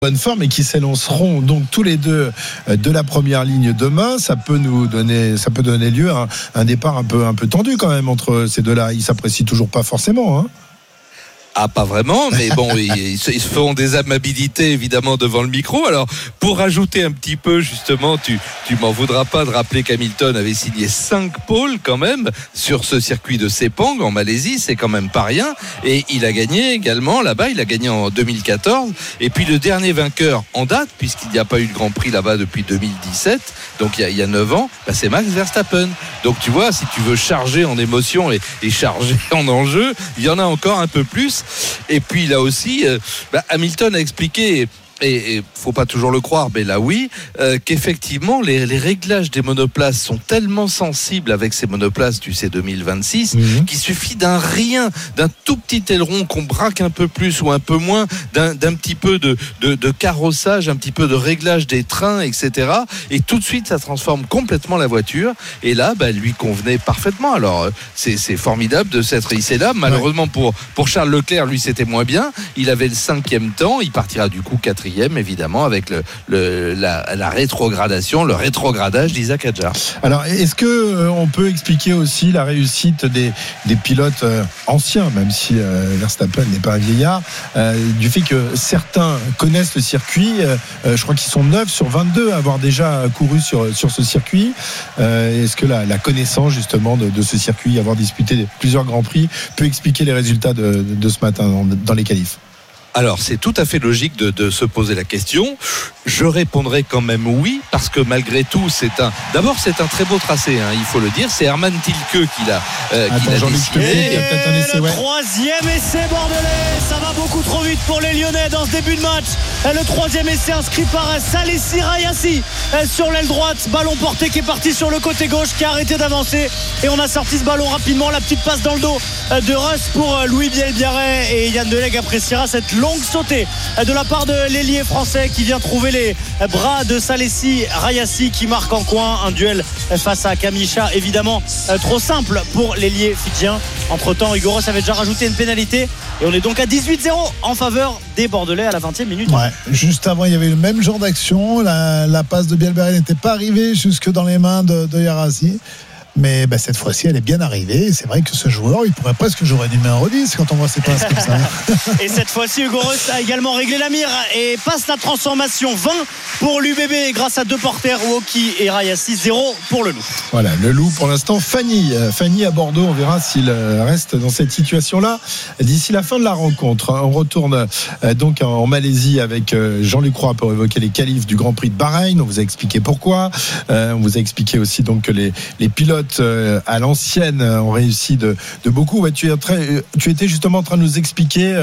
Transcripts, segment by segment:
bonne forme et qui s'élanceront donc tous les deux de la première ligne demain. Ça peut donner lieu à un départ un peu tendu quand même entre ces deux-là. Ils s'apprécient toujours pas forcément, hein. Ah, pas vraiment, mais bon, ils se font des amabilités évidemment devant le micro. Alors, pour rajouter un petit peu, justement, tu m'en voudras pas de rappeler qu'Hamilton avait signé 5 pôles quand même sur ce circuit de Sepang en Malaisie, c'est quand même pas rien. Et il a gagné également là-bas, il a gagné en 2014. Et puis le dernier vainqueur en date, puisqu'il n'y a pas eu de Grand Prix là-bas depuis 2017, donc il y a 9 ans, c'est Max Verstappen. Donc tu vois, si tu veux charger en émotion et charger en enjeu, il y en a encore un peu plus. Et puis là aussi, Hamilton a expliqué, et faut pas toujours le croire, mais là oui, qu'effectivement les réglages des monoplaces sont tellement sensibles avec ces monoplaces, tu sais, 2026, qu'il suffit d'un tout petit aileron qu'on braque un peu plus ou un peu moins, d'un petit peu de carrossage, un petit peu de réglage des trains, etc. Et tout de suite, ça transforme complètement la voiture. Et là, lui convenait parfaitement. Alors, c'est formidable de s'être hissé là. Malheureusement pour Charles Leclerc, lui, c'était moins bien. Il avait le 5e temps. Il partira du coup 4e. Évidemment avec la rétrogradation, le rétrogradage d'Isaac Hadjar. Alors est-ce que on peut expliquer aussi la réussite des pilotes anciens, même si Verstappen n'est pas un vieillard, du fait que certains connaissent le circuit, je crois qu'ils sont 9 sur 22 à avoir déjà couru sur ce circuit. Est-ce que la connaissance justement de ce circuit, avoir disputé plusieurs Grands Prix, peut expliquer les résultats de ce matin dans les qualifs? Alors, c'est tout à fait logique de se poser la question. Je répondrai quand même oui, parce que malgré tout, d'abord, c'est un très beau tracé, hein, il faut le dire. C'est Herman Tilke qui l'a décidé. Le 3e essai bordelais, ça va beaucoup trop vite pour les Lyonnais dans ce début de match. Le 3e essai inscrit par Salessi Rayassi sur l'aile droite. Ballon porté qui est parti sur le côté gauche, qui a arrêté d'avancer. Et on a sorti ce ballon rapidement. La petite passe dans le dos de Russ pour Louis Biel-Biarrey. Et Yann Delegue appréciera cette longue sautée de la part de l'ailier français qui vient trouver les bras de Salessi Rayassi, qui marque en coin. Un duel face à Kamisha, évidemment trop simple pour l'ailier fidjien. Entre temps, Hugo Ross avait déjà rajouté une pénalité et on est donc à 18-0 en faveur des Bordelais à la 20e minute. Ouais, juste avant, il y avait le même genre d'action. La passe de Biel-Biarrey n'était pas arrivée jusque dans les mains de Yarassi. Mais cette fois-ci, elle est bien arrivée. Et c'est vrai que ce joueur, il pourrait presque jouer numéro 10 quand on voit ses passes comme ça. Et cette fois-ci, Hugo Ross a également réglé la mire et passe la transformation 20 pour l'UBB grâce à 2 porteurs, Woki et Rayassi. 0 pour le Loup. Voilà, le Loup pour l'instant. Fanny à Bordeaux, on verra s'il reste dans cette situation-là d'ici la fin de la rencontre. On retourne donc en Malaisie avec Jean-Luc Roy pour évoquer les qualifs du Grand Prix de Bahreïn. On vous a expliqué pourquoi. On vous a expliqué aussi donc que les pilotes à l'ancienne ont réussi de beaucoup. Tu étais justement en train de nous expliquer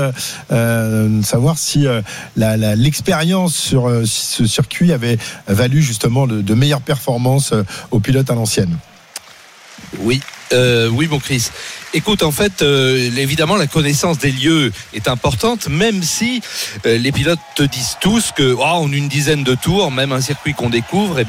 savoir si l'expérience sur ce circuit avait valu justement de meilleures performances aux pilotes à l'ancienne. Oui, mon Chris. Écoute, en fait, évidemment, la connaissance des lieux est importante, même si les pilotes te disent tous que en une dizaine de tours, même un circuit qu'on découvre,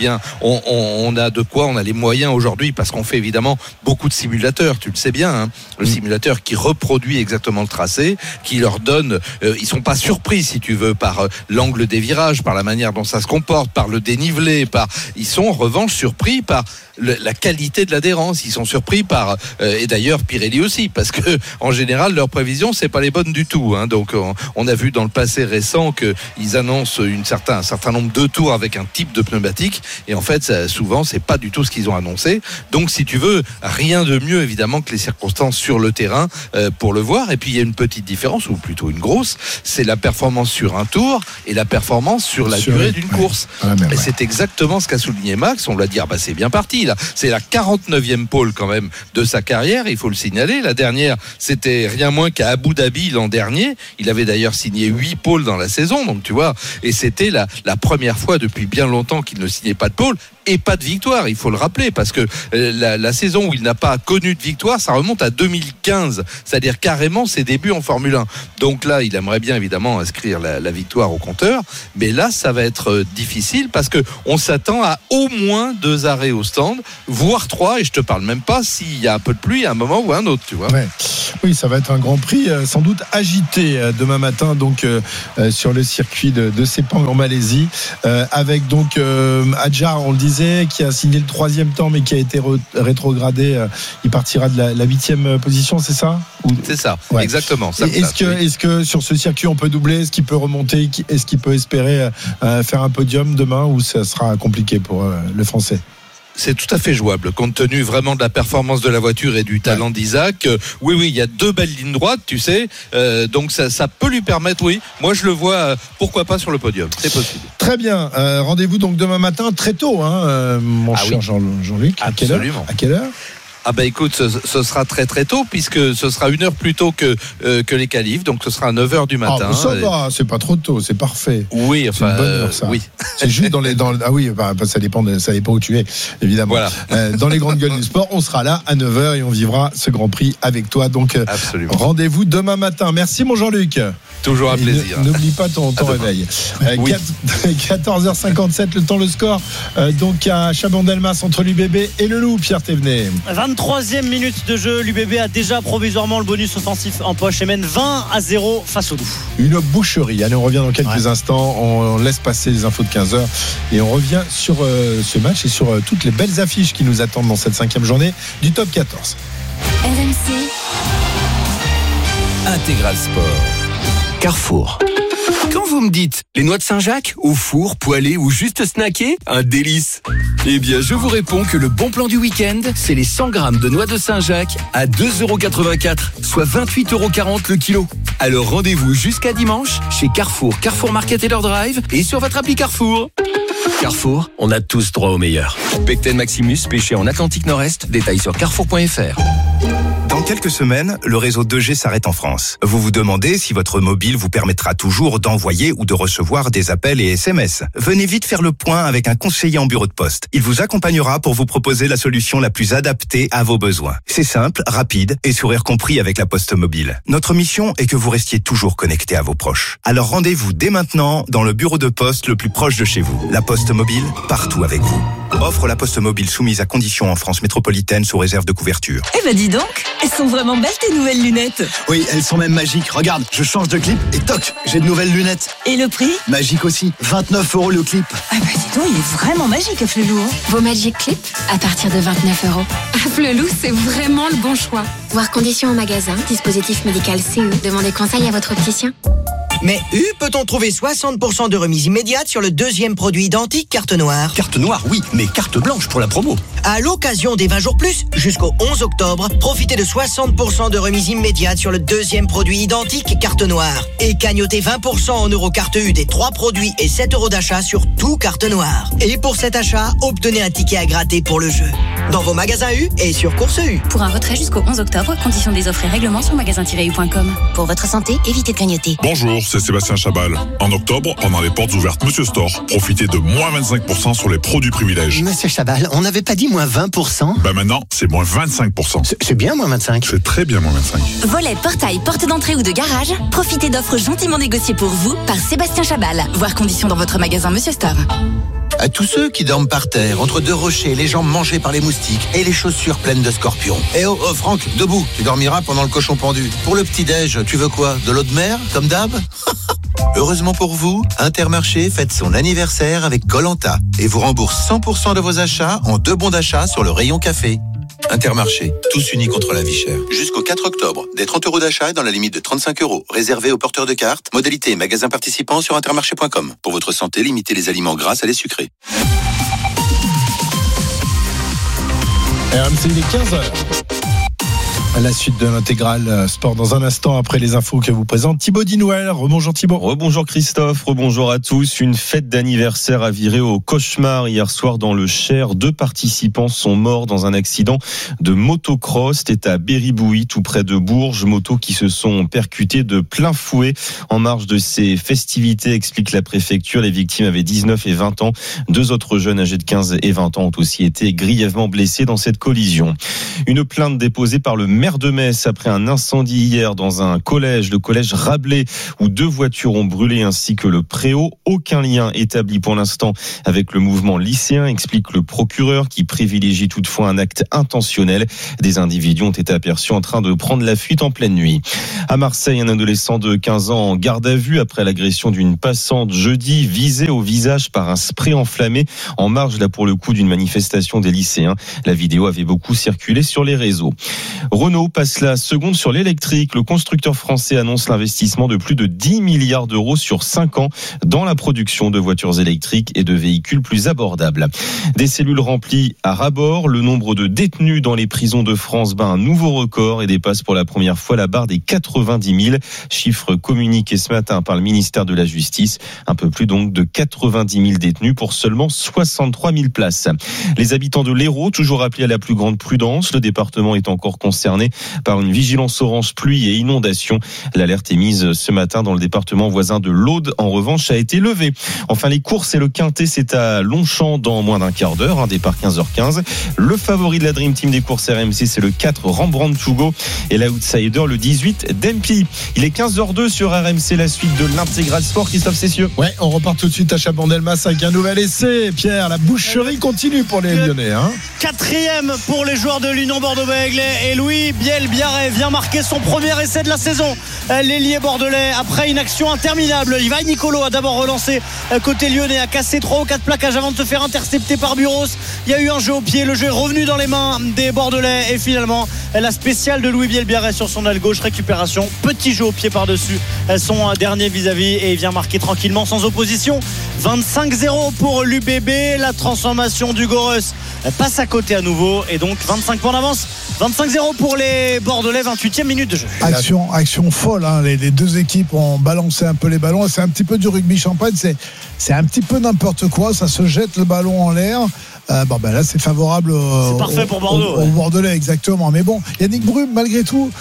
on a de quoi, on a les moyens aujourd'hui, parce qu'on fait évidemment beaucoup de simulateurs, tu le sais bien, hein, le simulateur qui reproduit exactement le tracé, qui leur donne, ils sont pas surpris, si tu veux, par l'angle des virages, par la manière dont ça se comporte, par le dénivelé, ils sont en revanche surpris par la qualité de l'adhérence, ils sont surpris par, et d'ailleurs Pirelli aussi, parce que en général leurs prévisions c'est pas les bonnes du tout, hein. Donc on a vu dans le passé récent qu'ils annoncent un certain nombre de tours avec un type de pneumatique et en fait souvent c'est pas du tout ce qu'ils ont annoncé. Donc si tu veux, rien de mieux évidemment que les circonstances sur le terrain pour le voir. Et puis il y a une petite différence, ou plutôt une grosse, c'est la performance sur un tour et la performance sur la durée d'une course. Et c'est exactement ce qu'a souligné Max. On l'a dit, c'est bien parti là, c'est la 49e pole quand même de sa carrière, il faut le signaler. La dernière, c'était rien moins qu'à Abu Dhabi l'an dernier. Il avait d'ailleurs signé 8 pôles dans la saison, donc tu vois, et c'était la première fois depuis bien longtemps qu'il ne signait pas de pôle et pas de victoire, il faut le rappeler, parce que la saison où il n'a pas connu de victoire, ça remonte à 2015, c'est-à-dire carrément ses débuts en Formule 1. Donc là, il aimerait bien évidemment inscrire la victoire au compteur, mais là, ça va être difficile parce que on s'attend à au moins 2 arrêts au stand, voire 3, et je te parle même pas si il y a un peu de pluie à un moment ou à un autre, tu vois. Ouais. Oui, ça va être un Grand Prix sans doute agité demain matin, donc sur le circuit de Sepang en Malaisie, avec donc Adjar, on le disait, qui a signé le 3e temps, mais qui a été rétrogradé. Il partira de la 8e position, c'est ça ? C'est ça, ouais. Exactement. Ça, est-ce que sur ce circuit on peut doubler ? Est-ce qu'il peut remonter ? Est-ce qu'il peut espérer faire un podium demain, ou ça sera compliqué pour le Français ? C'est tout à fait jouable, compte tenu vraiment de la performance de la voiture et du talent d'Isaac. Oui, il y a 2 belles lignes droites, tu sais. Donc ça peut lui permettre, oui. Moi, je le vois, pourquoi pas sur le podium. C'est possible. Très bien. Rendez-vous donc demain matin, très tôt, mon cher Jean-Luc. Absolument. À quelle heure ? Ah bah écoute, ce sera très très tôt, puisque ce sera 1 heure plus tôt que les qualifs, donc ce sera à 9h du matin. Ah, ça va, c'est pas trop tôt, c'est parfait. Oui, enfin, c'est une bonne heure, ça. Oui. C'est juste ah oui, ça dépend où tu es, évidemment. Voilà. Dans les grandes gueules du sport, on sera là à 9h et on vivra ce Grand Prix avec toi. Donc rendez-vous demain matin. Merci mon Jean-Luc. Toujours un plaisir. N'oublie pas ton réveil. 14h57, le score. Donc à Chabandelmas entre l'UBB et le Loup, Pierre Thévenet. 23e minute de jeu, l'UBB a déjà provisoirement le bonus offensif en poche et mène 20-0 face au Loup. Une boucherie. Allez, on revient dans quelques instants. On laisse passer les infos de 15h et on revient sur ce match et sur toutes les belles affiches qui nous attendent dans cette 5e journée du top 14. RMC Intégral Sport. Carrefour. Quand vous me dites les noix de Saint-Jacques, au four, poêlées ou juste snackées, un délice. Eh bien, je vous réponds que le bon plan du week-end, c'est les 100 grammes de noix de Saint-Jacques à 2,84€, soit 28,40€ le kilo. Alors rendez-vous jusqu'à dimanche chez Carrefour, Carrefour Market et leur drive et sur votre appli Carrefour. Carrefour, on a tous droit au meilleur. Pecten Maximus, pêché en Atlantique Nord-Est, détail sur carrefour.fr. Dans quelques semaines, le réseau 2G s'arrête en France. Vous vous demandez si votre mobile vous permettra toujours d'envoyer ou de recevoir des appels et SMS. Venez vite faire le point avec un conseiller en bureau de poste. Il vous accompagnera pour vous proposer la solution la plus adaptée à vos besoins. C'est simple, rapide et sourire compris avec la Poste Mobile. Notre mission est que vous restiez toujours connecté à vos proches. Alors rendez-vous dès maintenant dans le bureau de poste le plus proche de chez vous. La Poste Mobile, partout avec vous. Offre la Poste Mobile soumise à conditions en France métropolitaine sous réserve de couverture. Eh ben dis donc, elles sont vraiment belles tes nouvelles lunettes. Oui, elles sont même magiques. Regarde, je change de clip et toc, j'ai de nouvelles lunettes. Et le prix ? Magique aussi, 29€ le clip. Ah bah dis donc, il est vraiment magique Flelou. Vos Magic Clip à partir de 29€. À Flelou, c'est vraiment le bon choix. Voir conditions en magasin, dispositif médical CE. Demandez conseil à votre opticien. Mais peut-on trouver 60% de remise immédiate sur le 2e produit identique carte noire ? Carte noire, oui, mais carte blanche pour la promo. À l'occasion des 20 jours plus, jusqu'au 11 octobre, profitez de 60% de remise immédiate sur le 2e produit identique carte noire. Et cagnotez 20% en euros carte U des 3 produits et 7€ d'achat sur tout carte noire. Et pour cet achat, obtenez un ticket à gratter pour le jeu. Dans vos magasins U et sur Course U. Pour un retrait jusqu'au 11 octobre, conditions des offres et règlements sur magasin-u.com. Pour votre santé, évitez de grignoter. Bonjour, c'est Sébastien Chabal. En octobre, pendant les portes ouvertes Monsieur Store, profitez de moins 25% sur les produits privilèges. Monsieur Chabal, on n'avait pas dit moins 20%? Maintenant, c'est moins 25%. C'est bien moins 25. C'est très bien moins 25. Volet, portail, porte d'entrée ou de garage, profitez d'offres gentiment négociées pour vous par Sébastien Chabal. Voir conditions dans votre magasin Monsieur Store. À tous ceux qui dorment par terre, entre deux rochers, les jambes mangées par les moustiques et les chaussures pleines de scorpions. Eh oh, Franck, debout, tu dormiras pendant le cochon pendu. Pour le petit-déj, tu veux quoi? De l'eau de mer, comme d'hab? Heureusement pour vous, Intermarché fête son anniversaire avec Koh-Lanta et vous rembourse 100% de vos achats en 2 bons d'achat sur le rayon café. Intermarché, tous unis contre la vie chère. Jusqu'au 4 octobre, des 30€ d'achat dans la limite de 35€, réservés aux porteurs de cartes. Modalité et magasins participants sur intermarché.com. Pour votre santé, limitez les aliments gras à les sucrés. RMC, il est 15h. À la suite de l'intégral sport dans un instant après les infos que vous présente Thibaut Dinouel. Rebonjour Thibaut. Rebonjour Christophe, rebonjour à tous. Une fête d'anniversaire a viré au cauchemar hier soir dans le Cher. 2 participants sont morts dans un accident de motocross. C'était à Berribouy, tout près de Bourges. Motos qui se sont percutées de plein fouet en marge de ces festivités, explique la préfecture. Les victimes avaient 19 et 20 ans. 2 autres jeunes âgés de 15 et 20 ans ont aussi été grièvement blessés dans cette collision. Une plainte déposée par le maire de Metz après un incendie hier dans un collège, le collège Rabelais, où 2 voitures ont brûlé ainsi que le préau. Aucun lien établi pour l'instant avec le mouvement lycéen, explique le procureur qui privilégie toutefois un acte intentionnel. Des individus ont été aperçus en train de prendre la fuite en pleine nuit. À Marseille, un adolescent de 15 ans en garde à vue après l'agression d'une passante jeudi, visée au visage par un spray enflammé en marge là pour le coup d'une manifestation des lycéens. La vidéo avait beaucoup circulé sur les réseaux. Renault passe la seconde sur l'électrique. Le constructeur français annonce l'investissement de plus de 10 milliards d'euros sur 5 ans dans la production de voitures électriques et de véhicules plus abordables. Des cellules remplies à ras-bord. Le nombre de détenus dans les prisons de France bat un nouveau record et dépasse pour la première fois la barre des 90 000. Chiffre communiqué ce matin par le ministère de la Justice. Un peu plus donc de 90 000 détenus pour seulement 63 000 places. Les habitants de l'Hérault, toujours appelés à la plus grande prudence. Le département est encore concerné par une vigilance orange pluie et inondation. L'alerte émise ce matin dans le département voisin de l'Aude, en revanche, a été levée. Enfin, les courses et le Quintet, c'est à Longchamp dans moins d'un quart d'heure, départ 15h15. Le favori de la Dream Team des courses RMC, c'est le 4 Rembrandt to Go et l'outsider, le 18 Dempy. Il est 15h02 sur RMC, la suite de l'intégral sport. Christophe Cessieux. Ouais, on repart tout de suite à Chabandelmas avec un nouvel essai. Pierre, la boucherie continue pour les Lyonnais. 4e pour les joueurs de l'Union Bordeaux-Bègles et Louis Biel-Biarré vient marquer son premier essai de la saison. L'ailier bordelais, après une action interminable, Ivan Nicolo a d'abord relancé côté lyonnais, a cassé 3 ou 4 plaquages avant de se faire intercepter par Buros. Il y a eu un jeu au pied, le jeu est revenu dans les mains des Bordelais et finalement la spéciale de Louis Biel-Biarré sur son aile gauche, récupération, petit jeu au pied par-dessus son dernier vis-à-vis et il vient marquer tranquillement sans opposition. 25-0 pour l'UBB, la transformation du Goros passe à côté à nouveau et donc 25 points d'avance. 25-0 pour les Bordelais, 28e minute de jeu. Action folle, les deux équipes ont balancé un peu les ballons. C'est un petit peu du rugby champagne, c'est un petit peu n'importe quoi, ça se jette le ballon en l'air. Là c'est favorable c'est parfait pour Bordeaux, aux Bordelais, exactement. Mais bon, Yannick Brume, malgré tout,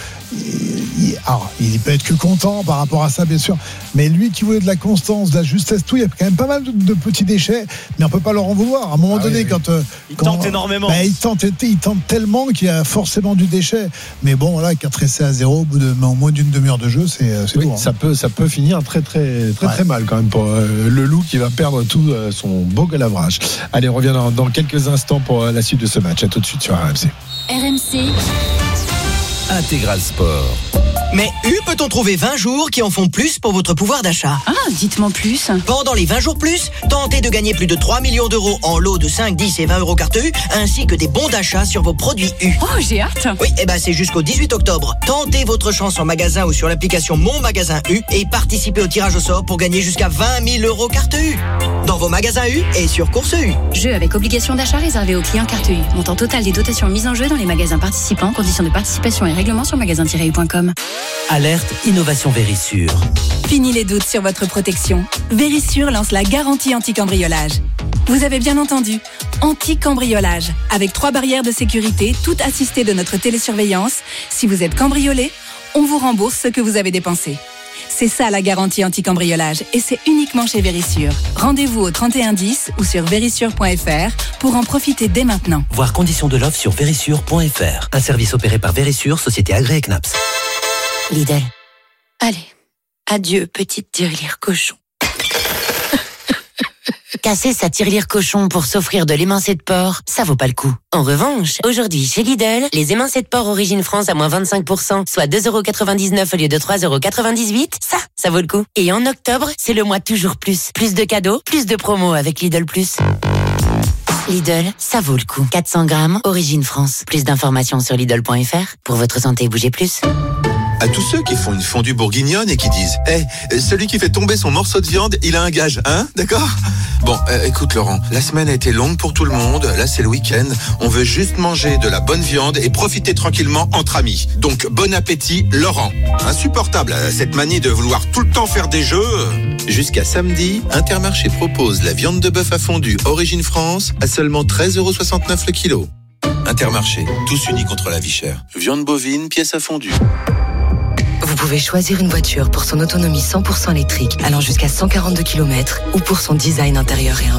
il peut être que content par rapport à ça, bien sûr. Mais lui qui voulait de la constance, de la justesse, tout, il y a quand même pas mal de petits déchets, mais on peut pas leur en vouloir. À un moment donné, quand il tente énormément. Il tente tellement qu'il y a forcément du déchet. Mais bon, voilà, 4 essais à 0 au bout de moins d'une demi-heure de jeu, c'est lourd. Ça peut finir très mal quand même pour le Loup qui va perdre tout son beau galavrage. Allez, on revient dans quelques instants pour la suite de ce match. À tout de suite sur RMC. RMC Intégral Sport. Mais peut-on trouver 20 jours qui en font plus pour votre pouvoir d'achat ? Dites-moi plus. Pendant les 20 jours plus, tentez de gagner plus de 3 millions d'euros en lots de 5, 10 et 20 euros carte U, ainsi que des bons d'achat sur vos produits U. Oh, j'ai hâte. Oui, c'est jusqu'au 18 octobre. Tentez votre chance en magasin ou sur l'application Mon Magasin U et participez au tirage au sort pour gagner jusqu'à 20 000 euros carte U. Dans vos magasins U et sur Course U. Jeu avec obligation d'achat réservé aux clients carte U. Montant total des dotations mises en jeu dans les magasins participants. Conditions de participation et règlements sur magasin-u.com. Alerte Innovation Vérissure. Fini les doutes sur votre protection. Vérissure lance la garantie anti-cambriolage. Vous avez bien entendu, anti-cambriolage. Avec 3 barrières de sécurité, toutes assistées de notre télésurveillance. Si vous êtes cambriolé, on vous rembourse ce que vous avez dépensé. C'est ça la garantie anti-cambriolage et c'est uniquement chez Vérissure. Rendez-vous au 3110 ou sur vérissure.fr pour en profiter dès maintenant. Voir conditions de l'offre sur vérissure.fr. Un service opéré par Vérissure, société agréée CNAPS. Lidl. Allez, adieu petite tirelire cochon. Casser sa tirelire cochon pour s'offrir de l'émincé de porc, ça vaut pas le coup. En revanche, aujourd'hui chez Lidl, les émincés de porc Origine France à moins 25%, soit 2,99€ au lieu de 3,98€, ça vaut le coup. Et en octobre, c'est le mois toujours plus. Plus de cadeaux, plus de promos avec Lidl+. Lidl, ça vaut le coup. 400 grammes, Origine France. Plus d'informations sur Lidl.fr. Pour votre santé, bougez plus. À tous ceux qui font une fondue bourguignonne et qui disent celui qui fait tomber son morceau de viande, il a un gage, d'accord ? Bon, écoute Laurent, la semaine a été longue pour tout le monde, là c'est le week-end, on veut juste manger de la bonne viande et profiter tranquillement entre amis. Donc bon appétit Laurent. Insupportable cette manie de vouloir tout le temps faire des jeux. Jusqu'à samedi, Intermarché propose la viande de bœuf à fondue Origine France à seulement 13,69€ le kilo. Intermarché, tous unis contre la vie chère. Viande bovine, pièce à fondue. Vous pouvez choisir une voiture pour son autonomie 100% électrique allant jusqu'à 142 km ou pour son design intérieur réinventé.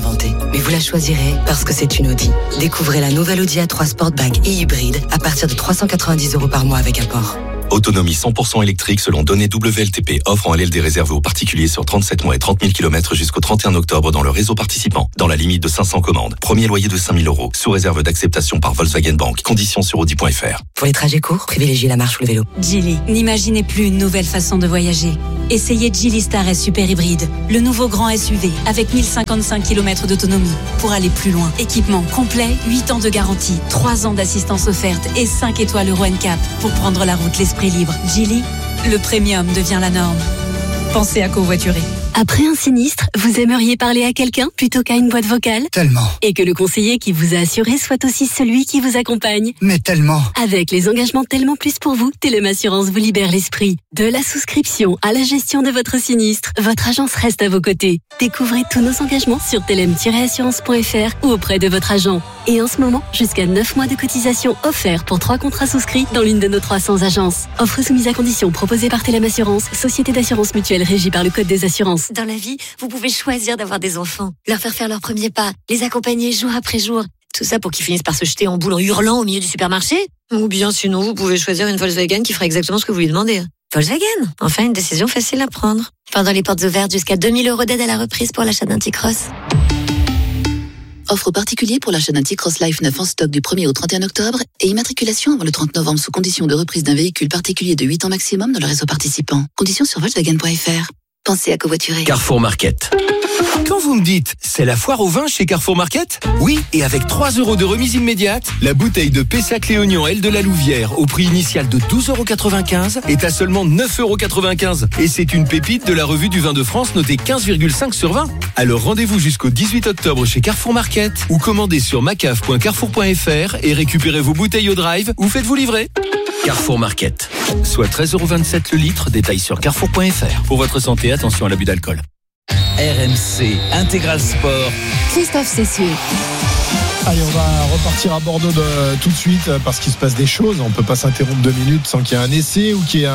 mais vous la choisirez parce que c'est une Audi. Découvrez la nouvelle Audi A3 Sportback et hybride à partir de 390 € par mois avec apport. Autonomie 100% électrique selon données WLTP. Offre en LLD réservée aux particuliers sur 37 mois et 30 000 km jusqu'au 31 octobre dans le réseau participant. Dans la limite de 500 commandes. Premier loyer de 5 000 €. Sous réserve d'acceptation par Volkswagen Bank. Conditions sur Audi.fr. Pour les trajets courts, privilégiez la marche ou le vélo. Geely, n'imaginez plus une nouvelle façon de voyager. Essayez Geely Star S Super Hybride, le nouveau grand SUV avec 1055 km d'autonomie pour aller plus loin. Équipement complet, 8 ans de garantie, 3 ans d'assistance offerte et 5 étoiles Euro NCAP pour prendre la route l'esprit libre. Geely, le premium devient la norme. Pensez à covoiturer. Après un sinistre, vous aimeriez parler à quelqu'un plutôt qu'à une boîte vocale ? Tellement. Et que le conseiller qui vous a assuré soit aussi celui qui vous accompagne ? Mais tellement. Avec les engagements Tellement Plus pour vous, Telem Assurance vous libère l'esprit. De la souscription à la gestion de votre sinistre, votre agence reste à vos côtés. Découvrez tous nos engagements sur telem-assurance.fr ou auprès de votre agent. Et en ce moment, jusqu'à 9 mois de cotisation offerts pour 3 contrats souscrits dans l'une de nos 300 agences. Offre soumise à condition proposée par Telem Assurance, société d'assurance mutuelle régie par le Code des assurances. Dans la vie, vous pouvez choisir d'avoir des enfants, leur faire leurs premiers pas, les accompagner jour après jour. Tout ça pour qu'ils finissent par se jeter en boule en hurlant au milieu du supermarché. Ou bien sinon, vous pouvez choisir une Volkswagen qui fera exactement ce que vous lui demandez. Volkswagen, enfin une décision facile à prendre. Pendant les portes ouvertes, jusqu'à 2 000 € d'aide à la reprise pour l'achat d'un T-Cross. Offre particulier pour l'achat d'un T-Cross Life 9 en stock du 1er au 31 octobre et immatriculation avant le 30 novembre sous condition de reprise d'un véhicule particulier de 8 ans maximum dans le réseau participant. Conditions sur Volkswagen.fr. Pensez à covoiturer. Carrefour Market. Quand vous me dites c'est la foire au vin chez Carrefour Market, oui, et avec 3 € de remise immédiate, la bouteille de Pessac Léognan L de la Louvière au prix initial de 12,95 € est à seulement 9,95 €. Et c'est une pépite de la revue du vin de France notée 15,5 sur 20. Alors rendez-vous jusqu'au 18 octobre chez Carrefour Market ou commandez sur macaf.carrefour.fr et récupérez vos bouteilles au drive ou faites-vous livrer. Carrefour Market, soit 13,27 € le litre, détail sur carrefour.fr. Pour votre santé, attention à l'abus d'alcool. RMC Intégral Sport. Christophe Cessieux. Allez, on va repartir à Bordeaux tout de suite parce qu'il se passe des choses. On ne peut pas s'interrompre 2 minutes sans qu'il y ait un essai ou qu'il y ait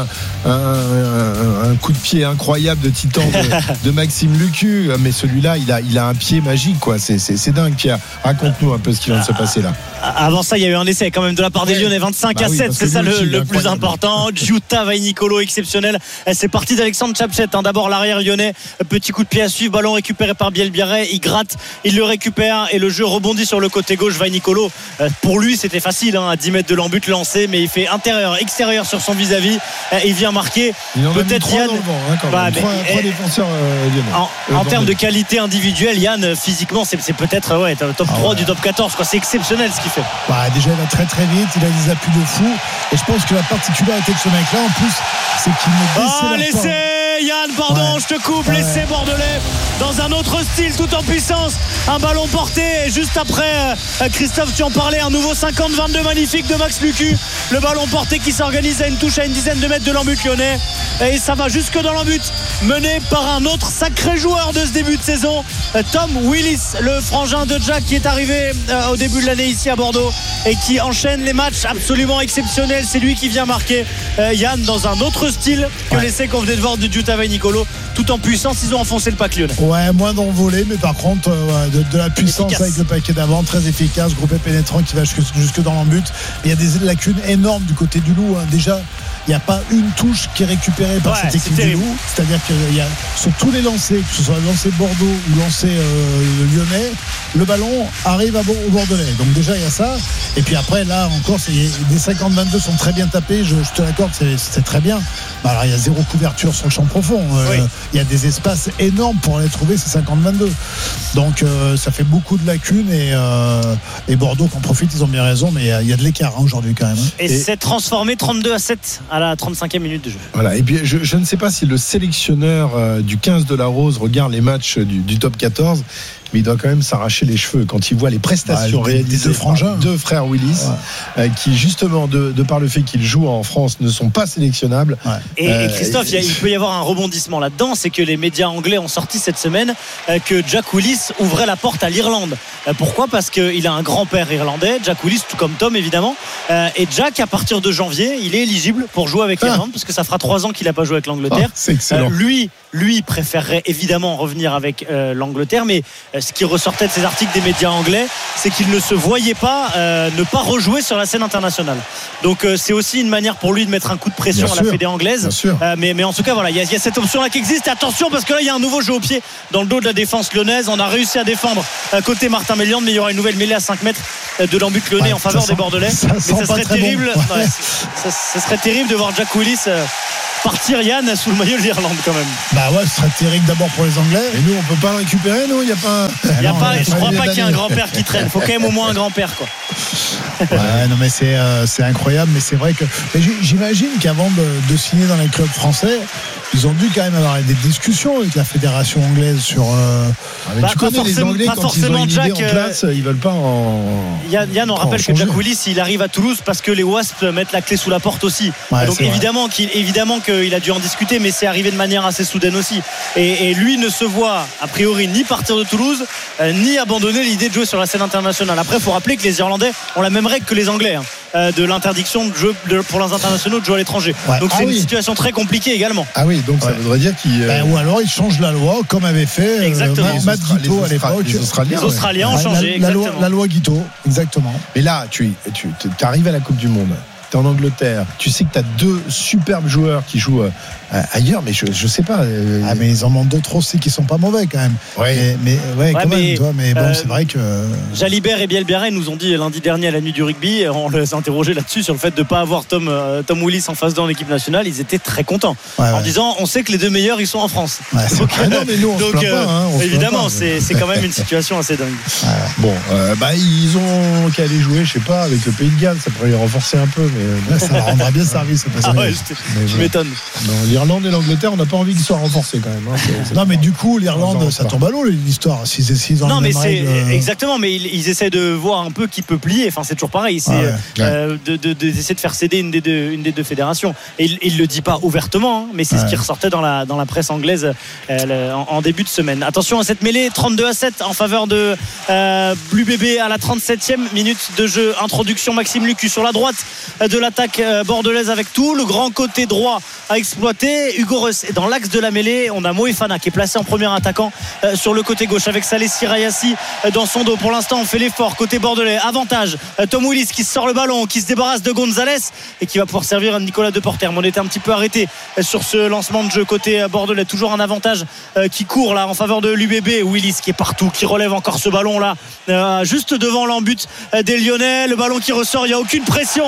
un coup de pied incroyable de titan de Maxime Lucu. Mais celui-là, il a un pied magique, quoi. C'est dingue, Pierre. Raconte-nous un peu ce qui vient de se passer là. Avant ça, il y a eu un essai quand même de la part des Lyonnais, 25-7, c'est ça le plus important. Giuta Vainicolo exceptionnel. C'est parti d'Alexandre Chapchet. D'abord l'arrière lyonnais, petit coup de pied à suivre, ballon récupéré par Bielbiarré, il gratte, il le récupère et le jeu rebondit sur le côté gauche. Vainicolo, pour lui c'était facile, à 10 mètres de l'embut lancé, mais il fait intérieur, extérieur sur son vis-à-vis. Il vient marquer. Peut-être Yann. Trois défenseurs lyonnais. En termes de qualité individuelle, Yann physiquement c'est peut-être top 3 du top 14, quoi. C'est exceptionnel ce qu'il fait. Déjà il va très très vite, il a des appuis de fou et je pense que la particularité de ce mec là en plus c'est qu'il ne décélère pas. Yann, pardon, je te coupe, l'essai bordelais dans un autre style, tout en puissance, un ballon porté et juste après Christophe, tu en parlais, un nouveau 50-22 magnifique de Max Lucu, le ballon porté qui s'organise à une touche à une dizaine de mètres de l'embut lyonnais et ça va jusque dans l'embut, mené par un autre sacré joueur de ce début de saison, Tom Willis, le frangin de Jack qui est arrivé au début de l'année ici à Bordeaux et qui enchaîne les matchs absolument exceptionnels. C'est lui qui vient marquer, Yann, dans un autre style que l'essai qu'on venait de voir de Giuta Vainicolo, tout en puissance. Ils ont enfoncé le pack lyonnais. Moins d'envolée, mais par contre de la puissance efficace. Avec le paquet d'avant, très efficace, groupé pénétrant qui va jusque dans l'embut. Il y a des lacunes énormes du côté du Loup, déjà. Il n'y a pas une touche qui est récupérée par cette équipe du Loup. C'est-à-dire qu'il y a sur tous les lancers, que ce soit le lancer Bordeaux ou le lancer lyonnais, le ballon arrive au Bordelais. Donc déjà il y a ça. Et puis après là encore, des 50-22 sont très bien tapés. Je te l'accorde, c'est très bien. Alors il y a zéro couverture sur le champ profond. Il y a des espaces énormes pour aller trouver ces 50-22. Donc ça fait beaucoup de lacunes et Bordeaux qui en profite, ils ont bien raison. Mais il y a de l'écart aujourd'hui quand même. Et c'est transformé 32-7 à la 35e minute de jeu. Voilà. Et puis je ne sais pas si le sélectionneur du 15 de la Rose regarde les matchs du top 14, mais il doit quand même s'arracher les cheveux quand il voit les prestations réalisées par deux frères Willis, qui justement de par le fait qu'ils jouent en France ne sont pas sélectionnables. Et Christophe, il peut y avoir un rebondissement là-dedans, c'est que les médias anglais ont sorti cette semaine que Jack Willis ouvrait la porte à l'Irlande. Pourquoi ? Parce qu'il a un grand-père irlandais, Jack Willis, tout comme Tom évidemment, et Jack à partir de janvier il est éligible pour jouer avec l'Irlande parce que ça fera 3 ans qu'il n'a pas joué avec l'Angleterre. C'est excellent. Lui préférerait évidemment revenir avec l'Angleterre, mais ce qui ressortait de ces articles des médias anglais, c'est qu'il ne se voyait pas ne pas rejouer sur la scène internationale. Donc c'est aussi une manière pour lui de mettre un coup de pression à la fédé anglaise. Mais en tout cas, voilà, il y a cette option-là qui existe. Et attention, parce que là, il y a un nouveau jeu au pied dans le dos de la défense lyonnaise. On a réussi à défendre côté Martin Méliande, mais il y aura une nouvelle mêlée à 5 mètres de l'embut lyonnais en faveur des Bordelais. Mais ça serait terrible. Bon. Ça serait terrible de voir Jack Willis partir, Yann, sous le maillot de l'Irlande quand même. Bah ouais, ce serait terrible d'abord pour les Anglais. Et nous, on peut pas le récupérer, nous. Il y a pas. Je crois pas qu'il y ait un grand-père qui traîne. Il faut quand même au moins un grand-père, quoi. Ouais, non mais c'est incroyable, mais c'est vrai que j'imagine qu'avant de signer dans les clubs français, ils ont dû quand même avoir des discussions avec la fédération anglaise sur. Tu connais les Anglais quand ils ont une idée en place, ils veulent pas en. Yann, on rappelle que Jack Willis, il arrive à Toulouse parce que les Wasps mettent la clé sous la porte aussi. Ouais, donc évidemment qu'il a dû en discuter, mais c'est arrivé de manière assez soudaine aussi. Et lui ne se voit a priori ni partir de Toulouse, ni abandonner l'idée de jouer sur la scène internationale. Après, il faut rappeler que les Irlandais ont la même règle que les Anglais, de l'interdiction de jeu pour les internationaux de jouer à l'étranger. Ouais. Donc c'est une situation très compliquée également. Ah oui, donc ça voudrait dire qu'il. Ou alors ils changent la loi comme avait fait Matt Guito à l'époque. Les Australiens ont changé. La loi Guito, exactement. Mais là, tu arrives à la Coupe du Monde. T'es en Angleterre, tu sais que t'as 2 superbes joueurs qui jouent ailleurs, mais je sais pas. Mais ils en ont d'autres aussi qui sont pas mauvais quand même. Ouais. Mais bon, c'est vrai que. Jalibert et Bielbiaré nous ont dit lundi dernier à la nuit du rugby, on les a interrogés là-dessus sur le fait de ne pas avoir Tom Willis en face dans l'équipe nationale. Ils étaient très contents en disant on sait que les 2 meilleurs ils sont en France. Donc, non, mais nous, on se plaint pas, évidemment, c'est quand même une situation assez dingue. Bon, ils ont qu'à aller jouer, je sais pas, avec le Pays de Galles, ça pourrait les renforcer un peu, mais ça leur rendra bien service. Je m'étonne. L'Irlande et l'Angleterre, on n'a pas envie qu'ils soient renforcés quand même. Non, mais du coup, l'Irlande, ça tombe à l'eau l'histoire. Non, mais c'est exactement. Mais ils essaient de voir un peu qui peut plier. Enfin, c'est toujours pareil. C'est d'essayer de faire céder une des deux fédérations. Et il le dit pas ouvertement, mais c'est ce qui ressortait dans la presse anglaise en début de semaine. Attention à cette mêlée, 32-7 en faveur de l'UBB à la 37e minute de jeu. Introduction Maxime Lucu sur la droite de l'attaque bordelaise avec tout le grand côté droit à exploiter. Hugo Reus est dans l'axe de la mêlée. On a Moefana qui est placé en premier attaquant sur le côté gauche avec Saleh Sirayassi dans son dos. Pour l'instant, on fait l'effort côté bordelais. Avantage Tom Willis qui sort le ballon, qui se débarrasse de Gonzalez et qui va pouvoir servir à Nicolas Deporter. Mais on était un petit peu arrêté sur ce lancement de jeu côté bordelais. Toujours un avantage qui court là en faveur de l'UBB. Willis qui est partout, qui relève encore ce ballon là juste devant l'embut des Lyonnais. Le ballon qui ressort, il n'y a aucune pression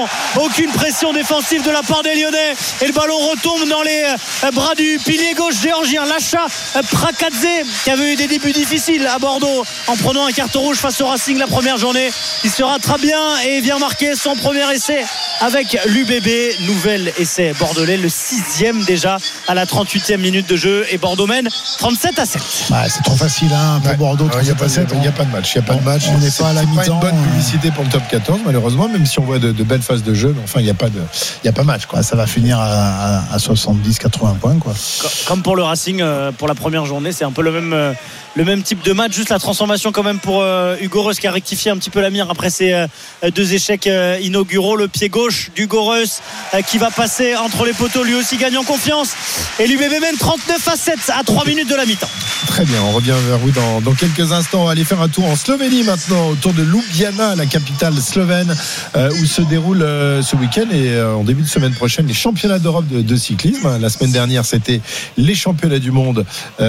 défensive de la part des Lyonnais et le ballon retombe dans les bras du pilier gauche géorgien Lacha Prakadze qui avait eu des débuts difficiles à Bordeaux en prenant un carton rouge face au Racing la première journée. Il se rattrape bien et vient marquer son premier essai avec l'UBB. Nouvel essai bordelais, le 6e déjà à la 38e minute de jeu et Bordeaux mène 37-7. C'est trop facile pour Bordeaux. Il n'y a pas de match. On n'est pas à la mi-temps. C'est pas une bonne publicité pour le top 14 malheureusement, même si on voit de belles phases de jeu, mais enfin il n'y a pas match quoi. Ça va finir à 70-80 points quoi. Comme pour le Racing pour la première journée, c'est un peu le même type de match, juste la transformation quand même pour Hugo Reus qui a rectifié un petit peu la mire après ses 2 échecs inauguraux. Le pied gauche d'Hugo Reus qui va passer entre les poteaux, lui aussi gagne en confiance et l'UBB mène 39-7 à 3 minutes de la mi-temps. Très bien, on revient vers vous dans quelques instants. On va aller faire un tour en Slovénie maintenant, autour de Ljubljana, la capitale slovène, où se déroule ce week-end et en début de semaine prochaine les championnats d'Europe de cyclisme. La semaine dernière c'était les championnats du monde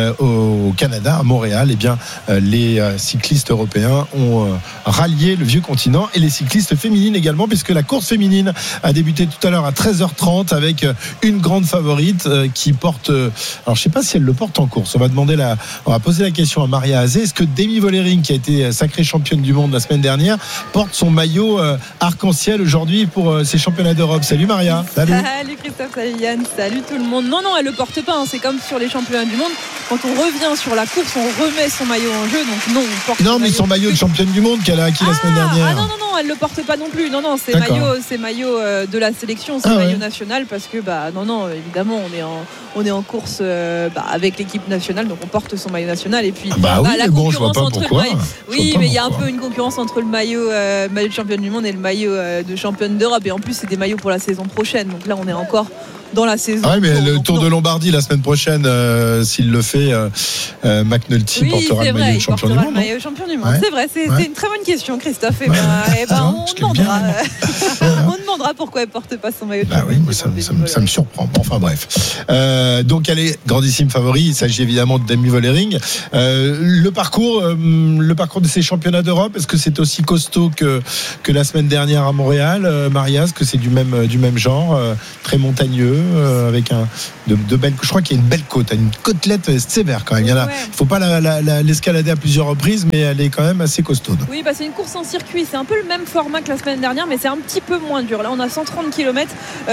au Canada, à Montréal. Et bien les cyclistes européens ont rallié le vieux continent et les cyclistes féminines également, puisque la course féminine a débuté tout à l'heure à 13h30 avec une grande favorite qui porte, alors je sais pas si elle le porte en course, on va poser la question à Maria Azé. Est-ce que Demi Vollering, qui a été sacrée championne du monde la semaine dernière, porte son maillot arc-en-ciel aujourd'hui pour ces championnats d'Europe? Salut Maria. Salut Christophe, salut Yann, salut tout le monde. Non, elle le porte pas, c'est comme sur les championnats du monde, quand on revient sur la course on remet son maillot en jeu, donc non on porte mais son maillot de championne du monde qu'elle a acquis la semaine dernière. Non, elle le porte pas non plus. Non, c'est maillot de la sélection, c'est maillot national, parce que évidemment on est en course avec l'équipe nationale, donc on porte son maillot national et puis la concurrence entre le maillot. Oui, mais il y a un peu une concurrence entre le maillot de championne du monde et le maillot de championne d'Europe, et en plus c'est des maillots pour la saison prochaine, donc là on est encore dans la saison. Ah oui, mais le Tour de Lombardie la semaine prochaine, s'il le fait, McNulty portera le maillot de champion du monde. Ouais. C'est vrai, c'est une très bonne question, Christophe. On demandera pourquoi elle porte pas son maillot de champion. Oui, ça me surprend. Enfin bref. Donc elle est grandissime favori. Il s'agit évidemment de Demi Vollering. Le parcours de ces championnats d'Europe, est-ce que c'est aussi costaud que la semaine dernière à Montréal, Maria? Est-ce que c'est du même genre, très montagneux, avec de belles. Je crois qu'il y a une belle côte, une côtelette sévère quand même. Il ne faut pas l'escalader à plusieurs reprises, mais elle est quand même assez costaude. Oui, c'est une course en circuit. C'est un peu le même format que la semaine dernière, mais c'est un petit peu moins dur. Là, on a 130 km,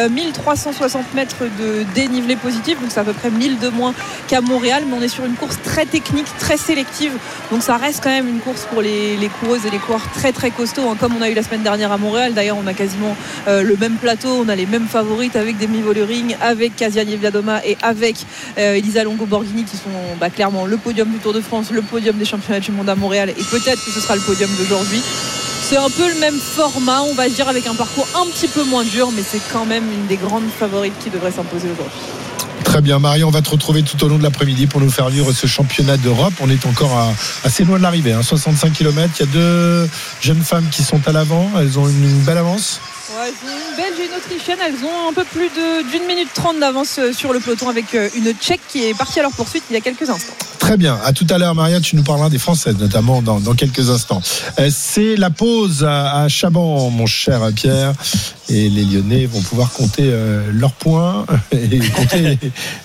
1360 mètres de dénivelé positif, donc c'est à peu près 1000 de moins qu'à Montréal, mais on est sur une course très technique, très sélective. Donc ça reste quand même une course pour les coureuses et les coureurs très très costauds, hein, comme on a eu la semaine dernière à Montréal. D'ailleurs, on a quasiment le même plateau, on a les mêmes favorites avec Demi Vollering, avec Kasia Niewiadoma et avec Elisa Longo-Borghini, qui sont clairement le podium du Tour de France, le podium des championnats du monde à Montréal, et peut-être que ce sera le podium d'aujourd'hui. C'est un peu le même format, on va dire, avec un parcours un petit peu moins dur, mais c'est quand même une des grandes favorites qui devrait s'imposer aujourd'hui. Très bien, Marion, on va te retrouver tout au long de l'après-midi pour nous faire vivre ce championnat d'Europe. On est encore assez loin de l'arrivée, 65 km. Il y a 2 jeunes femmes qui sont à l'avant. Elles ont une belle avance. Ouais, elles ont une Belge et une Autrichienne. Elles ont un peu plus d'une minute 30 d'avance sur le peloton, avec une Tchèque qui est partie à leur poursuite il y a quelques instants. Très bien, à tout à l'heure, Maria, tu nous parleras des Françaises notamment dans quelques instants. C'est la pause à Chaban, mon cher Pierre, et les Lyonnais vont pouvoir compter leurs points et compter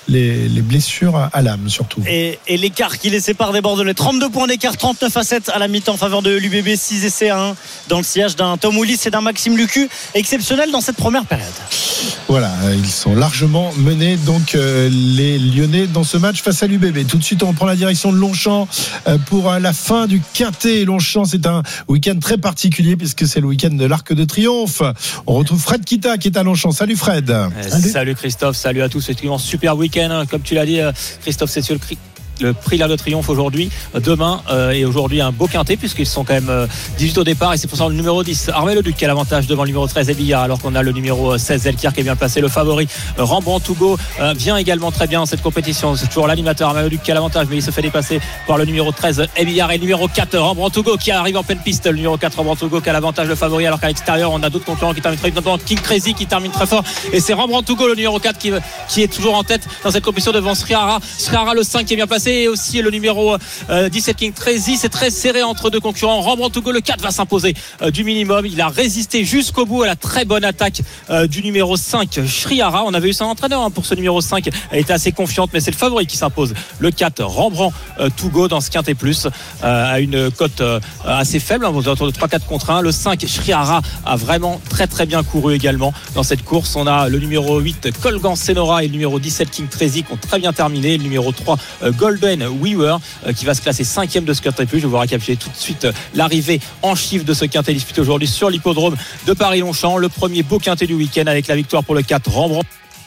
les blessures à l'âme surtout. Et l'écart qui les sépare des Bordelais, 32 points d'écart, 39-7 à la mi-temps en faveur de l'UBB, 6 essais à 1 dans le sillage d'un Tom Willis et d'un Maxime Lucu, exceptionnel dans cette première période. Voilà, ils sont largement menés donc les Lyonnais dans ce match face à l'UBB. Tout de suite, on prend la direction de Longchamp pour la fin du Quintet. Longchamp, c'est un week-end très particulier puisque c'est le week-end de l'Arc de Triomphe. On retrouve Fred Kita qui est à Longchamp. Salut Fred. Salut Christophe, salut à tous. C'est un super week-end, comme tu l'as dit Christophe. C'est sur le prix l'Arc de Triomphe aujourd'hui, demain, et aujourd'hui un beau quintet puisqu'ils sont quand même 18 au départ, et c'est pour ça le numéro 10 Armel Leduc qui a l'avantage devant le numéro 13 Ebilla, alors qu'on a le numéro 16 Zelkir qui est bien placé. Le favori Rembrandt Hugo vient également très bien dans cette compétition. C'est toujours l'animateur Armel Leduc qui a l'avantage, mais il se fait dépasser par le numéro 13 Ebilla et le numéro 4 Rembrandt Hugo qui arrive en pleine piste. Le numéro 4 Rembrandt Hugo qui a l'avantage, le favori, alors qu'à l'extérieur on a d'autres concurrents qui terminent très bien, notamment King Crazy qui termine très fort, et c'est Rembrandt Hugo le numéro 4 qui est toujours en tête dans cette compétition devant Sriara le 5 qui est bien placé, et aussi le numéro 17 King Crazy. C'est très serré entre deux concurrents. Rembrandt Hugo le 4 va s'imposer du minimum. Il a résisté jusqu'au bout à la très bonne attaque du numéro 5 Sriara. On avait eu son entraîneur pour ce numéro 5, elle était assez confiante, mais c'est le favori qui s'impose, le 4 Rembrandt Hugo dans ce quintet plus, à une cote assez faible, autour de 3-4 contre 1. Le 5 Sriara a vraiment très très bien couru également dans cette course. On a le numéro 8 Colgan Senora et le numéro 17 King Crazy qui ont très bien terminé. Le numéro 3 Golden Weaver qui va se classer 5e de ce quintet plus. Je vais vous récapituler tout de suite l'arrivée en chiffres de ce quintet disputé aujourd'hui sur l'hippodrome de Paris-Longchamp. Le premier beau quintet du week-end avec la victoire pour le 4 Rembrandt.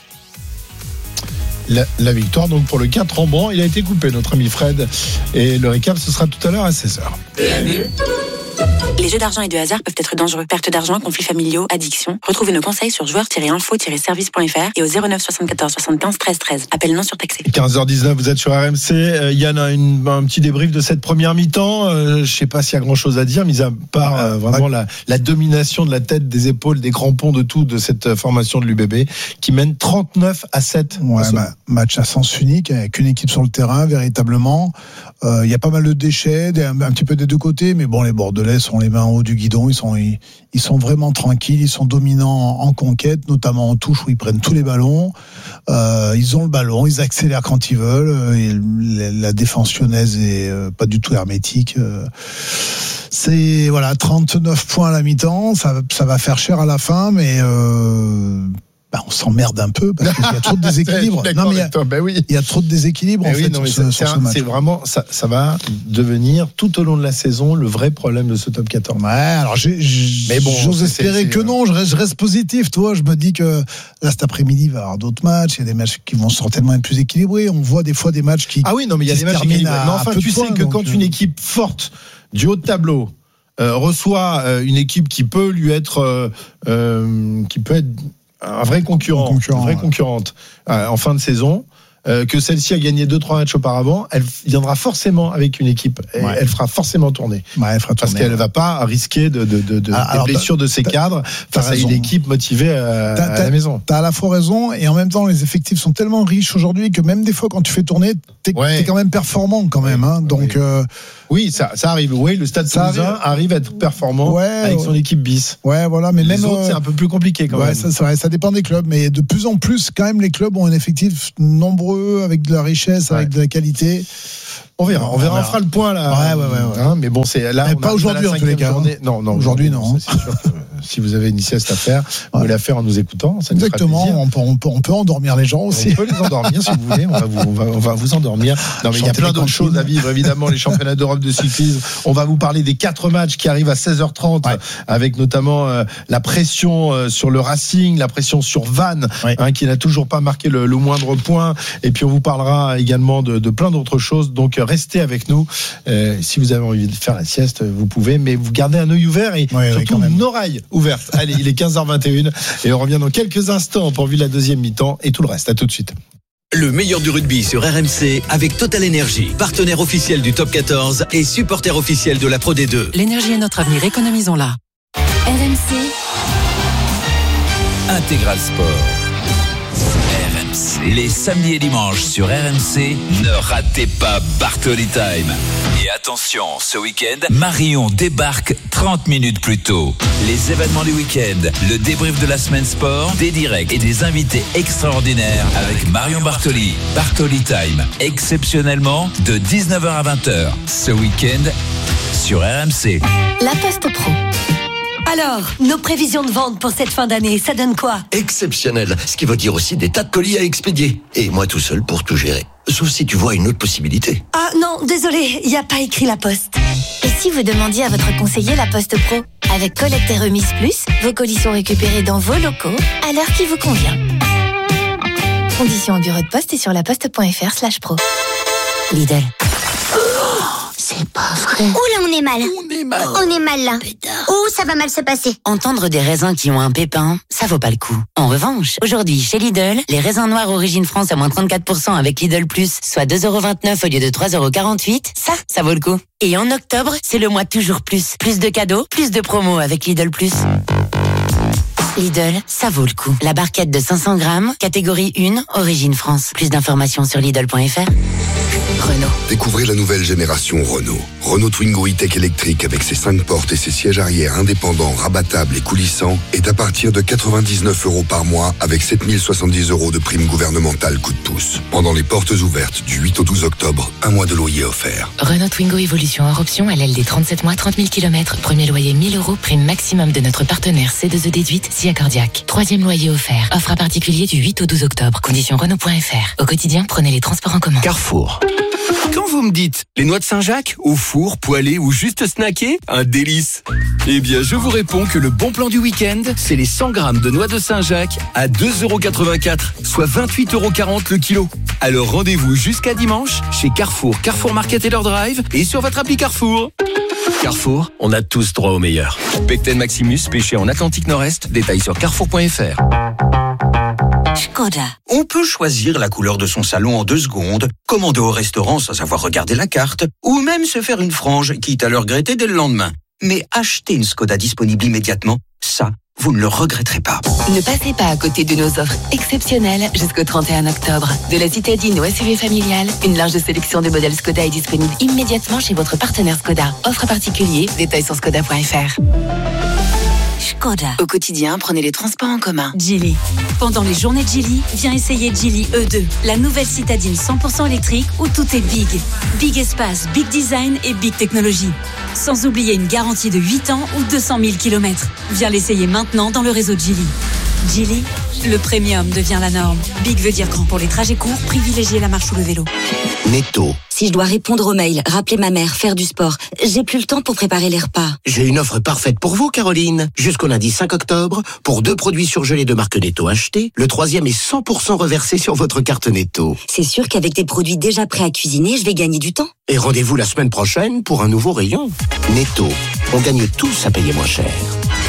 La victoire donc pour le 4 Rembrandt. Il a été coupé, notre ami Fred, et le récap ce sera tout à l'heure à 16h. Les jeux d'argent et de hasard peuvent être dangereux. Perte d'argent, conflits familiaux, addiction. Retrouvez nos conseils sur joueurs-info-service.fr et au 09 74 75 13 13. Appel non surtaxé. 15h19, vous êtes sur RMC. Yann a un petit débrief de cette première mi-temps. Je sais pas s'il y a grand chose à dire, mis à part vraiment la domination de la tête, des épaules, des crampons, de tout, de cette formation de l'UBB qui mène 39-7. Ouais, match à sens unique, avec une équipe sur le terrain, véritablement. Il y a pas mal de déchets, un petit peu des deux côtés, mais bon, les Bordelais sont les mains en haut du guidon, ils sont vraiment tranquilles, ils sont dominants en conquête, notamment en touche où ils prennent tous les ballons, ils ont le ballon, ils accélèrent quand ils veulent, et la défense lyonnaise est pas du tout hermétique. C'est 39 points à la mi-temps, ça va faire cher à la fin, mais on s'emmerde un peu parce qu'il y a trop de déséquilibre. Il y a trop de déséquilibre en fait. C'est vraiment ça va devenir tout au long de la saison le vrai problème de ce top 14. Ouais, alors j'ose espérer que non. Je reste positif, toi. Je me dis que là cet après-midi il va y avoir d'autres matchs. Il y a des matchs qui vont certainement être plus équilibrés. On voit des fois des matchs qui il y a des matchs équilibrés. Mais enfin, tu sais que quand une équipe forte du haut de tableau reçoit une équipe qui peut lui être un vrai concurrent, une vraie concurrente en fin de saison, que celle-ci a gagné 2-3 matchs auparavant, elle viendra forcément avec une équipe. Elle fera forcément tourner. Parce qu'elle ne va pas risquer des blessures de ses cadres face à une équipe motivée à la maison. Tu as à la fois raison, et en même temps, les effectifs sont tellement riches aujourd'hui que même des fois, quand tu fais tourner, t'es quand même performant quand même. Donc, oui, ça arrive. Oui, le Stade Toulousain arrive à être performant avec son équipe bis. Ouais, voilà. Mais les même autres, c'est un peu plus compliqué quand même. Ça dépend des clubs, mais de plus en plus, quand même, les clubs ont un effectif nombreux, avec de la richesse, avec de la qualité. On verra, on fera le point là. Ouais. Mais bon, c'est là. Mais pas aujourd'hui en tous les cas. Non, aujourd'hui non. C'est sûr que si vous avez une sieste à faire, vous la faire en nous écoutant. Ça exactement. On peut endormir les gens aussi. On peut les endormir si vous voulez. On va vous endormir. Non, mais il y a plein d'autres choses à vivre. Évidemment, les championnats d'Europe de cyclisme. On va vous parler des 4 matchs qui arrivent à 16h30, avec notamment la pression sur le Racing, la pression sur Vannes, qui n'a toujours pas marqué le moindre point. Et puis on vous parlera également de plein d'autres choses. Donc restez avec nous. Si vous avez envie de faire la sieste, vous pouvez, mais vous gardez un œil ouvert et surtout une oreille ouverte. Allez, il est 15h21 et on revient dans quelques instants pour vivre la deuxième mi-temps et tout le reste. À tout de suite. Le meilleur du rugby sur RMC avec Total Energy, partenaire officiel du Top 14 et supporter officiel de la Pro D2. L'énergie est notre avenir, économisons-la. RMC Intégral Sport. RMC. Les samedis et dimanches sur RMC, ne ratez pas Bartoli Time. Et attention, ce week-end, Marion débarque 30 minutes plus tôt. Les événements du week-end, le débrief de la semaine sport, des directs et des invités extraordinaires avec Marion Bartoli. Bartoli Time, exceptionnellement de 19h à 20h. Ce week-end sur RMC. La Poste Pro. Alors, nos prévisions de vente pour cette fin d'année, ça donne quoi? Exceptionnel, ce qui veut dire aussi des tas de colis à expédier. Et moi tout seul pour tout gérer. Sauf si tu vois une autre possibilité. Ah non, désolé, il n'y a pas écrit La Poste. Et si vous demandiez à votre conseiller La Poste Pro? Avec Collecte et Remise Plus, vos colis sont récupérés dans vos locaux à l'heure qui vous convient. Conditions au bureau de poste et sur laposte.fr/pro. Lidl. C'est pas vrai. Ouh là, on est mal. On est mal là. Oh, ça va mal se passer. Entendre des raisins qui ont un pépin, ça vaut pas le coup. En revanche, aujourd'hui, chez Lidl, les raisins noirs Origine France à moins 34% avec Lidl Plus, soit 2,29€ au lieu de 3,48€, ça vaut le coup. Et en octobre, c'est le mois toujours plus. Plus de cadeaux, plus de promos avec Lidl Plus. Lidl, ça vaut le coup. La barquette de 500 grammes, catégorie 1, Origine France. Plus d'informations sur Lidl.fr. Renault. Découvrez la nouvelle génération Renault. Renault Twingo E-Tech électrique avec ses 5 portes et ses sièges arrière indépendants, rabattables et coulissants est à partir de 99€ par mois avec 7070€ de prime gouvernementale coup de pouce. Pendant les portes ouvertes du 8 au 12 octobre, un mois de loyer offert. Renault Twingo Evolution hors option, LLD 37 mois, 30 000 km. Premier loyer 1000€, prime maximum de notre partenaire C2E déduite, SIA Cardiaque. Troisième loyer offert. Offre à particulier du 8 au 12 octobre. Conditions Renault.fr. Au quotidien, prenez les transports en commun. Carrefour. Quand vous me dites les noix de Saint-Jacques, au four, poêlées ou juste snackées, un délice. Eh bien, je vous réponds que le bon plan du week-end, c'est les 100 grammes de noix de Saint-Jacques à 2,84€, soit 28,40€ le kilo. Alors rendez-vous jusqu'à dimanche chez Carrefour, Carrefour Market et leur drive et sur votre appli Carrefour. Carrefour, on a tous droit au meilleur. Pecten Maximus, pêché en Atlantique Nord-Est, détail sur carrefour.fr. Skoda. On peut choisir la couleur de son salon en 2 secondes, commander au restaurant sans avoir regardé la carte, ou même se faire une frange, quitte à le regretter dès le lendemain. Mais acheter une Skoda disponible immédiatement, ça, vous ne le regretterez pas. Ne passez pas à côté de nos offres exceptionnelles jusqu'au 31 octobre. De la citadine au SUV familial, une large sélection de modèles Skoda est disponible immédiatement chez votre partenaire Skoda. Offre particulier, détails sur skoda.fr. Skoda. Au quotidien, prenez les transports en commun. Geely. Pendant les journées Geely, viens essayer Geely E2, la nouvelle citadine 100% électrique où tout est big. Big espace, big design et big technologie. Sans oublier une garantie de 8 ans ou 200 000 km. Viens l'essayer maintenant dans le réseau Geely. Geely, le premium devient la norme. Big veut dire grand pour les trajets courts, privilégiez la marche ou le vélo. Netto. Si je dois répondre aux mails, rappeler ma mère, faire du sport, j'ai plus le temps pour préparer les repas. J'ai une offre parfaite pour vous, Caroline. Jusqu'au lundi 5 octobre, pour 2 produits surgelés de marque Netto achetés, le 3e est 100% reversé sur votre carte Netto. C'est sûr qu'avec des produits déjà prêts à cuisiner, je vais gagner du temps. Et rendez-vous la semaine prochaine pour un nouveau rayon. Netto, on gagne tous à payer moins cher.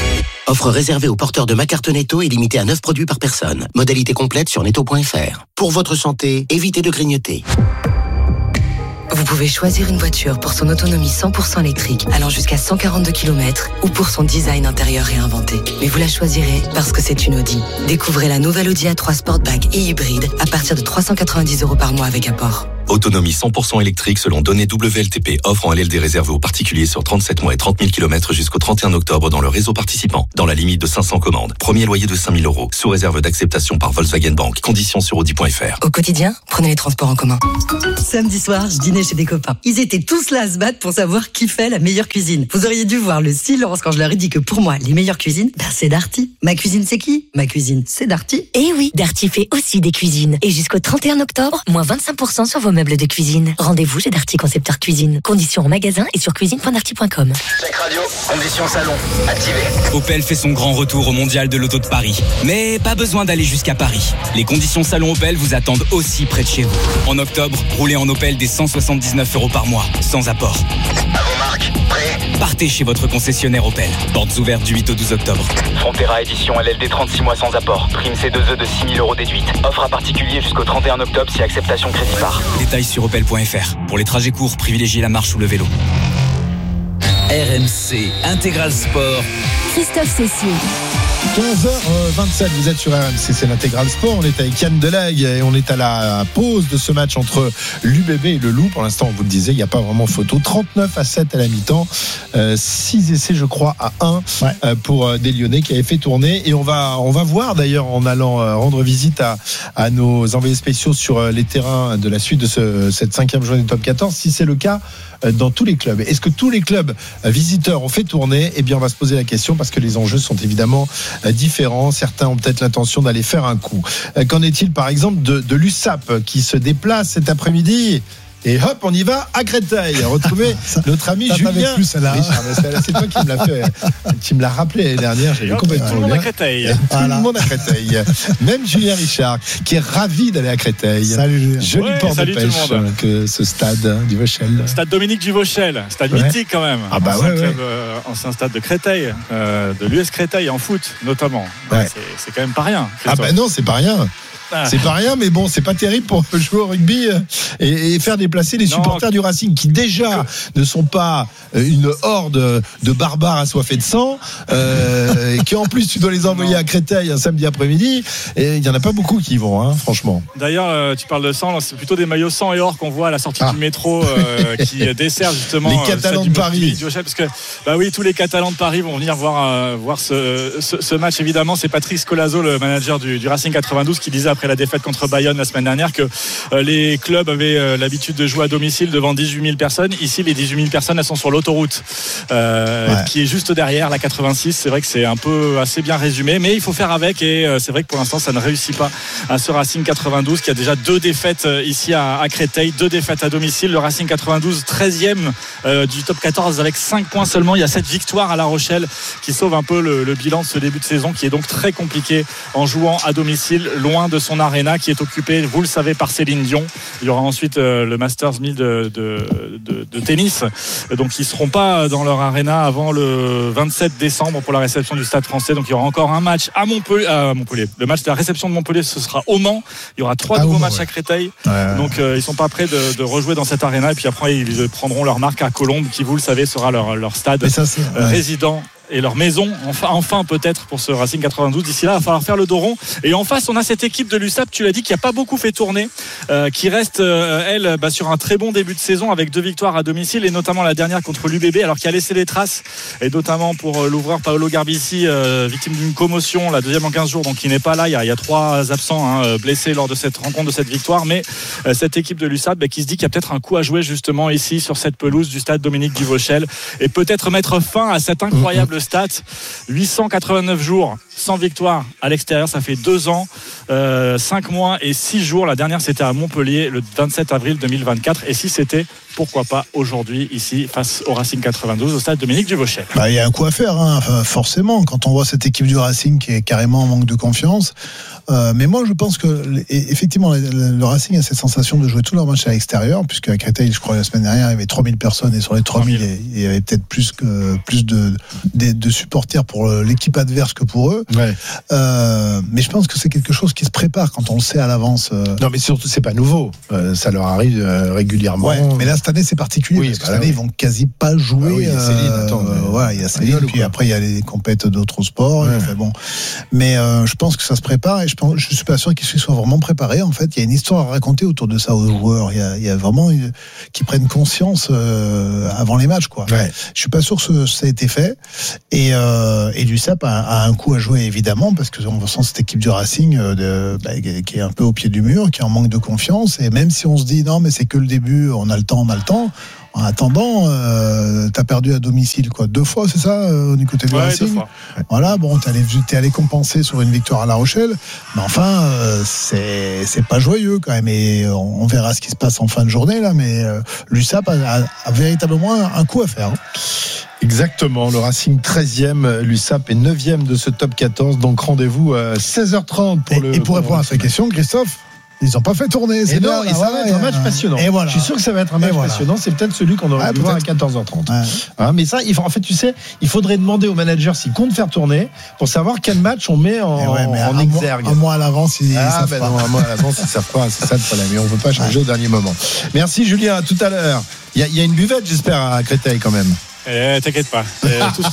Offre réservée aux porteurs de ma carte Netto et limitée à 9 produits par personne. Modalité complète sur netto.fr. Pour votre santé, évitez de grignoter. Vous pouvez choisir une voiture pour son autonomie 100% électrique allant jusqu'à 142 km ou pour son design intérieur réinventé. Mais vous la choisirez parce que c'est une Audi. Découvrez la nouvelle Audi A3 Sportback et hybride à partir de 390 € par mois avec apport. Autonomie 100% électrique selon données WLTP. Offre en LLD réservée aux particuliers sur 37 mois et 30 000 km jusqu'au 31 octobre dans le réseau participant. Dans la limite de 500 commandes. Premier loyer de 5 000 €. Sous réserve d'acceptation par Volkswagen Bank. Conditions sur Audi.fr. Au quotidien, prenez les transports en commun. Samedi soir, je dînais chez des copains. Ils étaient tous là à se battre pour savoir qui fait la meilleure cuisine. Vous auriez dû voir le silence quand je leur ai dit que pour moi, les meilleures cuisines, c'est Darty. Ma cuisine, c'est qui? Ma cuisine, c'est Darty. Eh oui, Darty fait aussi des cuisines. Et jusqu'au 31 octobre, moins 25% sur vos meubles de cuisine. Rendez-vous chez Darty Concepteur Cuisine. Conditions en magasin et sur cuisine.darty.com. Check radio, conditions salon, activé. Opel fait son grand retour au Mondial de l'Auto de Paris. Mais pas besoin d'aller jusqu'à Paris. Les conditions salon Opel vous attendent aussi près de chez vous. En octobre, roulez en Opel dès 179 € par mois, sans apport. À vos marques, prêt? Partez chez votre concessionnaire Opel. Portes ouvertes du 8 au 12 octobre. Frontera édition LLD 36 mois sans apport. Prime C2E de 6 000 € déduite. Offre à particulier jusqu'au 31 octobre si acceptation crédit par. Détails sur opel.fr. Pour les trajets courts, privilégiez la marche ou le vélo. RMC Intégral Sport. Christophe Cessieux. 15h27, vous êtes sur RMC, c'est l'Intégral Sport. On est avec Yann Delague et on est à la pause de ce match entre l'UBB et le Loup. Pour l'instant, on vous le disait, il n'y a pas vraiment photo. 39-7 à la mi-temps, 6 essais, je crois, à 1 pour des Lyonnais qui avaient fait tourner. Et on va voir d'ailleurs en allant rendre visite à nos envoyés spéciaux sur les terrains de la suite de cette 5e journée de Top 14, si c'est le cas dans tous les clubs. Est-ce que tous les clubs visiteurs ont fait tourner? Eh bien, on va se poser la question parce que les enjeux sont évidemment différents. Certains ont peut-être l'intention d'aller faire un coup. Qu'en est-il, par exemple, de l'USAP qui se déplace cet après-midi? Et hop, on y va à Créteil. Retrouver notre ami Julien. Plus, celle-là. C'est toi qui me l'as fait, qui me l'a rappelé l'année dernière. J'ai complètement tout le monde à Créteil. Tout le monde à Créteil. Même Julien Richard, qui est ravi d'aller à Créteil. Salut Julien. Joli port de pêche que ce stade du Vauchel. Stade Dominique du Vauchel, stade mythique quand même. Ah bah ancien stade de Créteil, de l'US Créteil en foot notamment. Ouais. C'est quand même pas rien. Ah bah non, c'est pas rien. C'est pas rien, mais bon, c'est pas terrible pour jouer au rugby et faire déplacer les supporters du Racing qui déjà ne sont pas une horde de barbares assoiffés de sang, et qui en plus tu dois les envoyer à Créteil un samedi après-midi, et il y en a pas beaucoup qui y vont, hein, franchement. D'ailleurs, tu parles de sang, c'est plutôt des maillots sang et or qu'on voit à la sortie du métro qui dessert justement les Catalans de Paris. Parce que bah oui, tous les Catalans de Paris vont venir voir ce match. Évidemment, c'est Patrice Colazo, le manager du Racing 92, qui disait après la défaite contre Bayonne la semaine dernière que les clubs avaient l'habitude de jouer à domicile devant 18 000 personnes. Ici, les 18 000 personnes, elles sont sur l'autoroute qui est juste derrière la 86. C'est vrai que c'est un peu assez bien résumé, mais il faut faire avec, et c'est vrai que pour l'instant ça ne réussit pas à ce Racing 92 qui a déjà 2 défaites ici à Créteil, 2 défaites à domicile. Le Racing 92 13e du top 14 avec 5 points seulement. Il y a cette victoire à La Rochelle qui sauve un peu le bilan de ce début de saison qui est donc très compliqué en jouant à domicile loin de son arena qui est occupé, vous le savez, par Céline Dion. Il y aura ensuite le Masters 1000 de tennis, donc ils ne seront pas dans leur arena avant le 27 décembre pour la réception du Stade Français. Donc il y aura encore un match à Montpellier. Le match de la réception de Montpellier, ce sera au Mans. Il y aura 3 nouveaux matchs à Créteil, donc ils ne sont pas prêts de rejouer dans cette arena, et puis après ils prendront leur marque à Colombes qui, vous le savez, sera leur stade résident et leur maison, enfin peut-être pour ce Racing 92. D'ici là, il va falloir faire le dos rond. Et en face, on a cette équipe de l'USAP, tu l'as dit, qui n'a pas beaucoup fait tourner, qui reste, elle, sur un très bon début de saison avec 2 victoires à domicile, et notamment la dernière contre l'UBB, alors qui a laissé des traces, et notamment pour l'ouvreur Paolo Garbisi, victime d'une commotion, la 2e en 15 jours, donc il n'est pas là. Il y a 3 absents blessés lors de cette rencontre, de cette victoire, mais cette équipe de l'USAP qui se dit qu'il y a peut-être un coup à jouer justement ici sur cette pelouse du stade Dominique du Vauchel, et peut-être mettre fin à cette incroyable stat. 889 jours sans victoire à l'extérieur. Ça fait 2 ans, 5 mois et 6 jours. La dernière, c'était à Montpellier le 27 avril 2024. Et si c'était, pourquoi pas, aujourd'hui, ici, face au Racing 92, au stade Dominique Duvauchel. Il y a un coup à faire, hein, forcément, quand on voit cette équipe du Racing qui est carrément en manque de confiance. Mais moi, je pense que, effectivement, le Racing a cette sensation de jouer tous leurs matchs à l'extérieur, puisque à Créteil, je crois, la semaine dernière, il y avait 3000 personnes, et sur les 3000, il y avait peut-être plus de supporters pour l'équipe adverse que pour eux. Ouais. Mais je pense que c'est quelque chose qui se prépare quand on le sait à l'avance. Non, mais surtout, c'est pas nouveau. Ça leur arrive régulièrement. Ouais, mais là, cette année, c'est particulier, parce que cette année, ils vont quasi pas jouer. Il y a Céline, il y a Céline, puis après, il y a les compètes d'autres sports. Ouais. Enfin, bon. Mais je pense que ça se prépare, et je suis pas sûr qu'ils soient vraiment préparés. En fait, il y a une histoire à raconter autour de ça aux joueurs. Il y a vraiment qu'ils prennent conscience avant les matchs, quoi. Ouais. Je suis pas sûr que ça a été fait. Et l'USAP a un coup à jouer, évidemment, parce qu'on sent cette équipe du Racing qui est un peu au pied du mur, qui est en manque de confiance. Et même si on se dit non, mais c'est que le début, on a le temps. En attendant, t'as perdu à domicile, 2 fois, c'est ça, du côté du Racing. 2 fois. Voilà, bon, t'es allé compenser sur une victoire à La Rochelle, mais enfin, c'est pas joyeux quand même. Et on verra ce qui se passe en fin de journée là, mais l'USAP a véritablement un coup à faire. Exactement, le Racing 13e, l'USAP est 9e de ce top 14, donc rendez-vous 16h30 Et pour répondre à sa question, Christophe, ils n'ont pas fait tourner. Et non, ça va être un match passionnant. Et voilà. Je suis sûr que ça va être un match passionnant. C'est peut-être celui qu'on aurait dû voir à 14h30. Ouais. Mais ça, en fait, tu sais, il faudrait demander au manager s'il compte faire tourner pour savoir quel match on met en exergue. Un mois à l'avance, ils savent pas. Non, un mois à l'avance, ils savent pas. C'est ça le problème. Mais on ne peut pas changer au dernier moment. Merci Julien, à tout à l'heure. Il y a une buvette, j'espère, à Créteil quand même. T'inquiète pas, il y a tout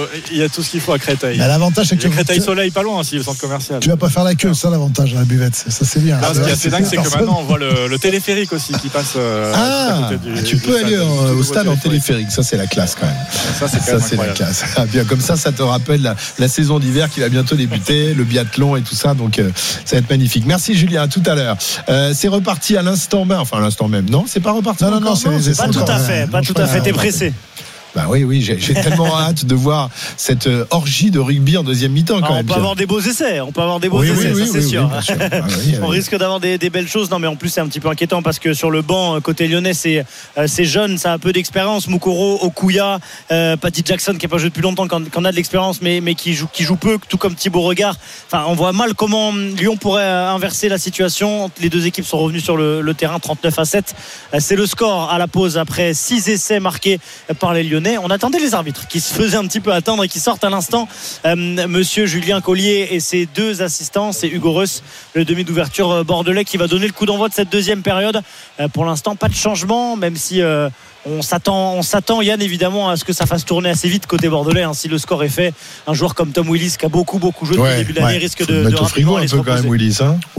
ce qu'il faut à Créteil. Mais l'avantage, c'est que Créteil Soleil pas loin aussi, le centre commercial. Tu vas pas faire la queue, ça l'avantage à la buvette, ça c'est bien. Ce qui est assez dingue, c'est que maintenant on voit le téléphérique aussi qui passe à côté tu peux aller au stade en téléphérique, ça c'est la classe quand même. Ça c'est quand même la classe. Bien, comme ça te rappelle la saison d'hiver qui va bientôt débuter, le biathlon et tout ça, donc ça va être magnifique. Merci Julien, à tout à l'heure. C'est reparti à l'instant même. Non, c'est pas reparti. Non, c'est pas tout à fait. T'es pressé. Bah oui, j'ai tellement hâte de voir cette orgie de rugby en deuxième mi-temps quand même. On peut avoir des beaux essais, c'est sûr. On risque d'avoir des belles choses. Non, mais en plus c'est un petit peu inquiétant parce que sur le banc côté lyonnais, c'est jeune, ça a un peu d'expérience. Mukoro, Okuya, Patty Jackson qui a pas joué depuis longtemps, qu'on a de l'expérience, mais qui joue peu, tout comme Thibaut Regard. Enfin, on voit mal comment Lyon pourrait inverser la situation. Les deux équipes sont revenues sur le terrain 39-7. C'est le score à la pause après 6 essais marqués par les Lyonnais. On attendait les arbitres qui se faisaient un petit peu attendre et qui sortent à l'instant. Monsieur Julien Collier et ses 2 assistants, c'est Hugo Reus, le demi d'ouverture bordelais, qui va donner le coup d'envoi de cette deuxième période. Pour l'instant, pas de changement, même si on s'attend, Yann, évidemment, à ce que ça fasse tourner assez vite côté bordelais. Si le score est fait, un joueur comme Tom Willis qui a beaucoup joué depuis le début de l'année risque de rapidement aller se reposer. Quand même, Willis,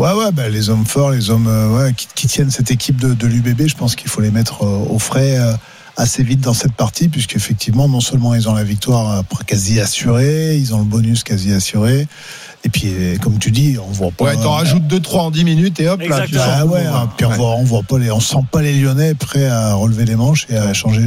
les hommes forts, les hommes qui tiennent cette équipe de l'UBB, je pense qu'il faut les mettre au frais assez vite dans cette partie, puisqu'effectivement non seulement ils ont la victoire quasi assurée, ils ont le bonus quasi assuré, et puis comme tu dis, on voit pas. T'en rajoutes 2-3 en 10 minutes et hop là. Puis on voit pas on sent pas les Lyonnais prêts à relever les manches et à changer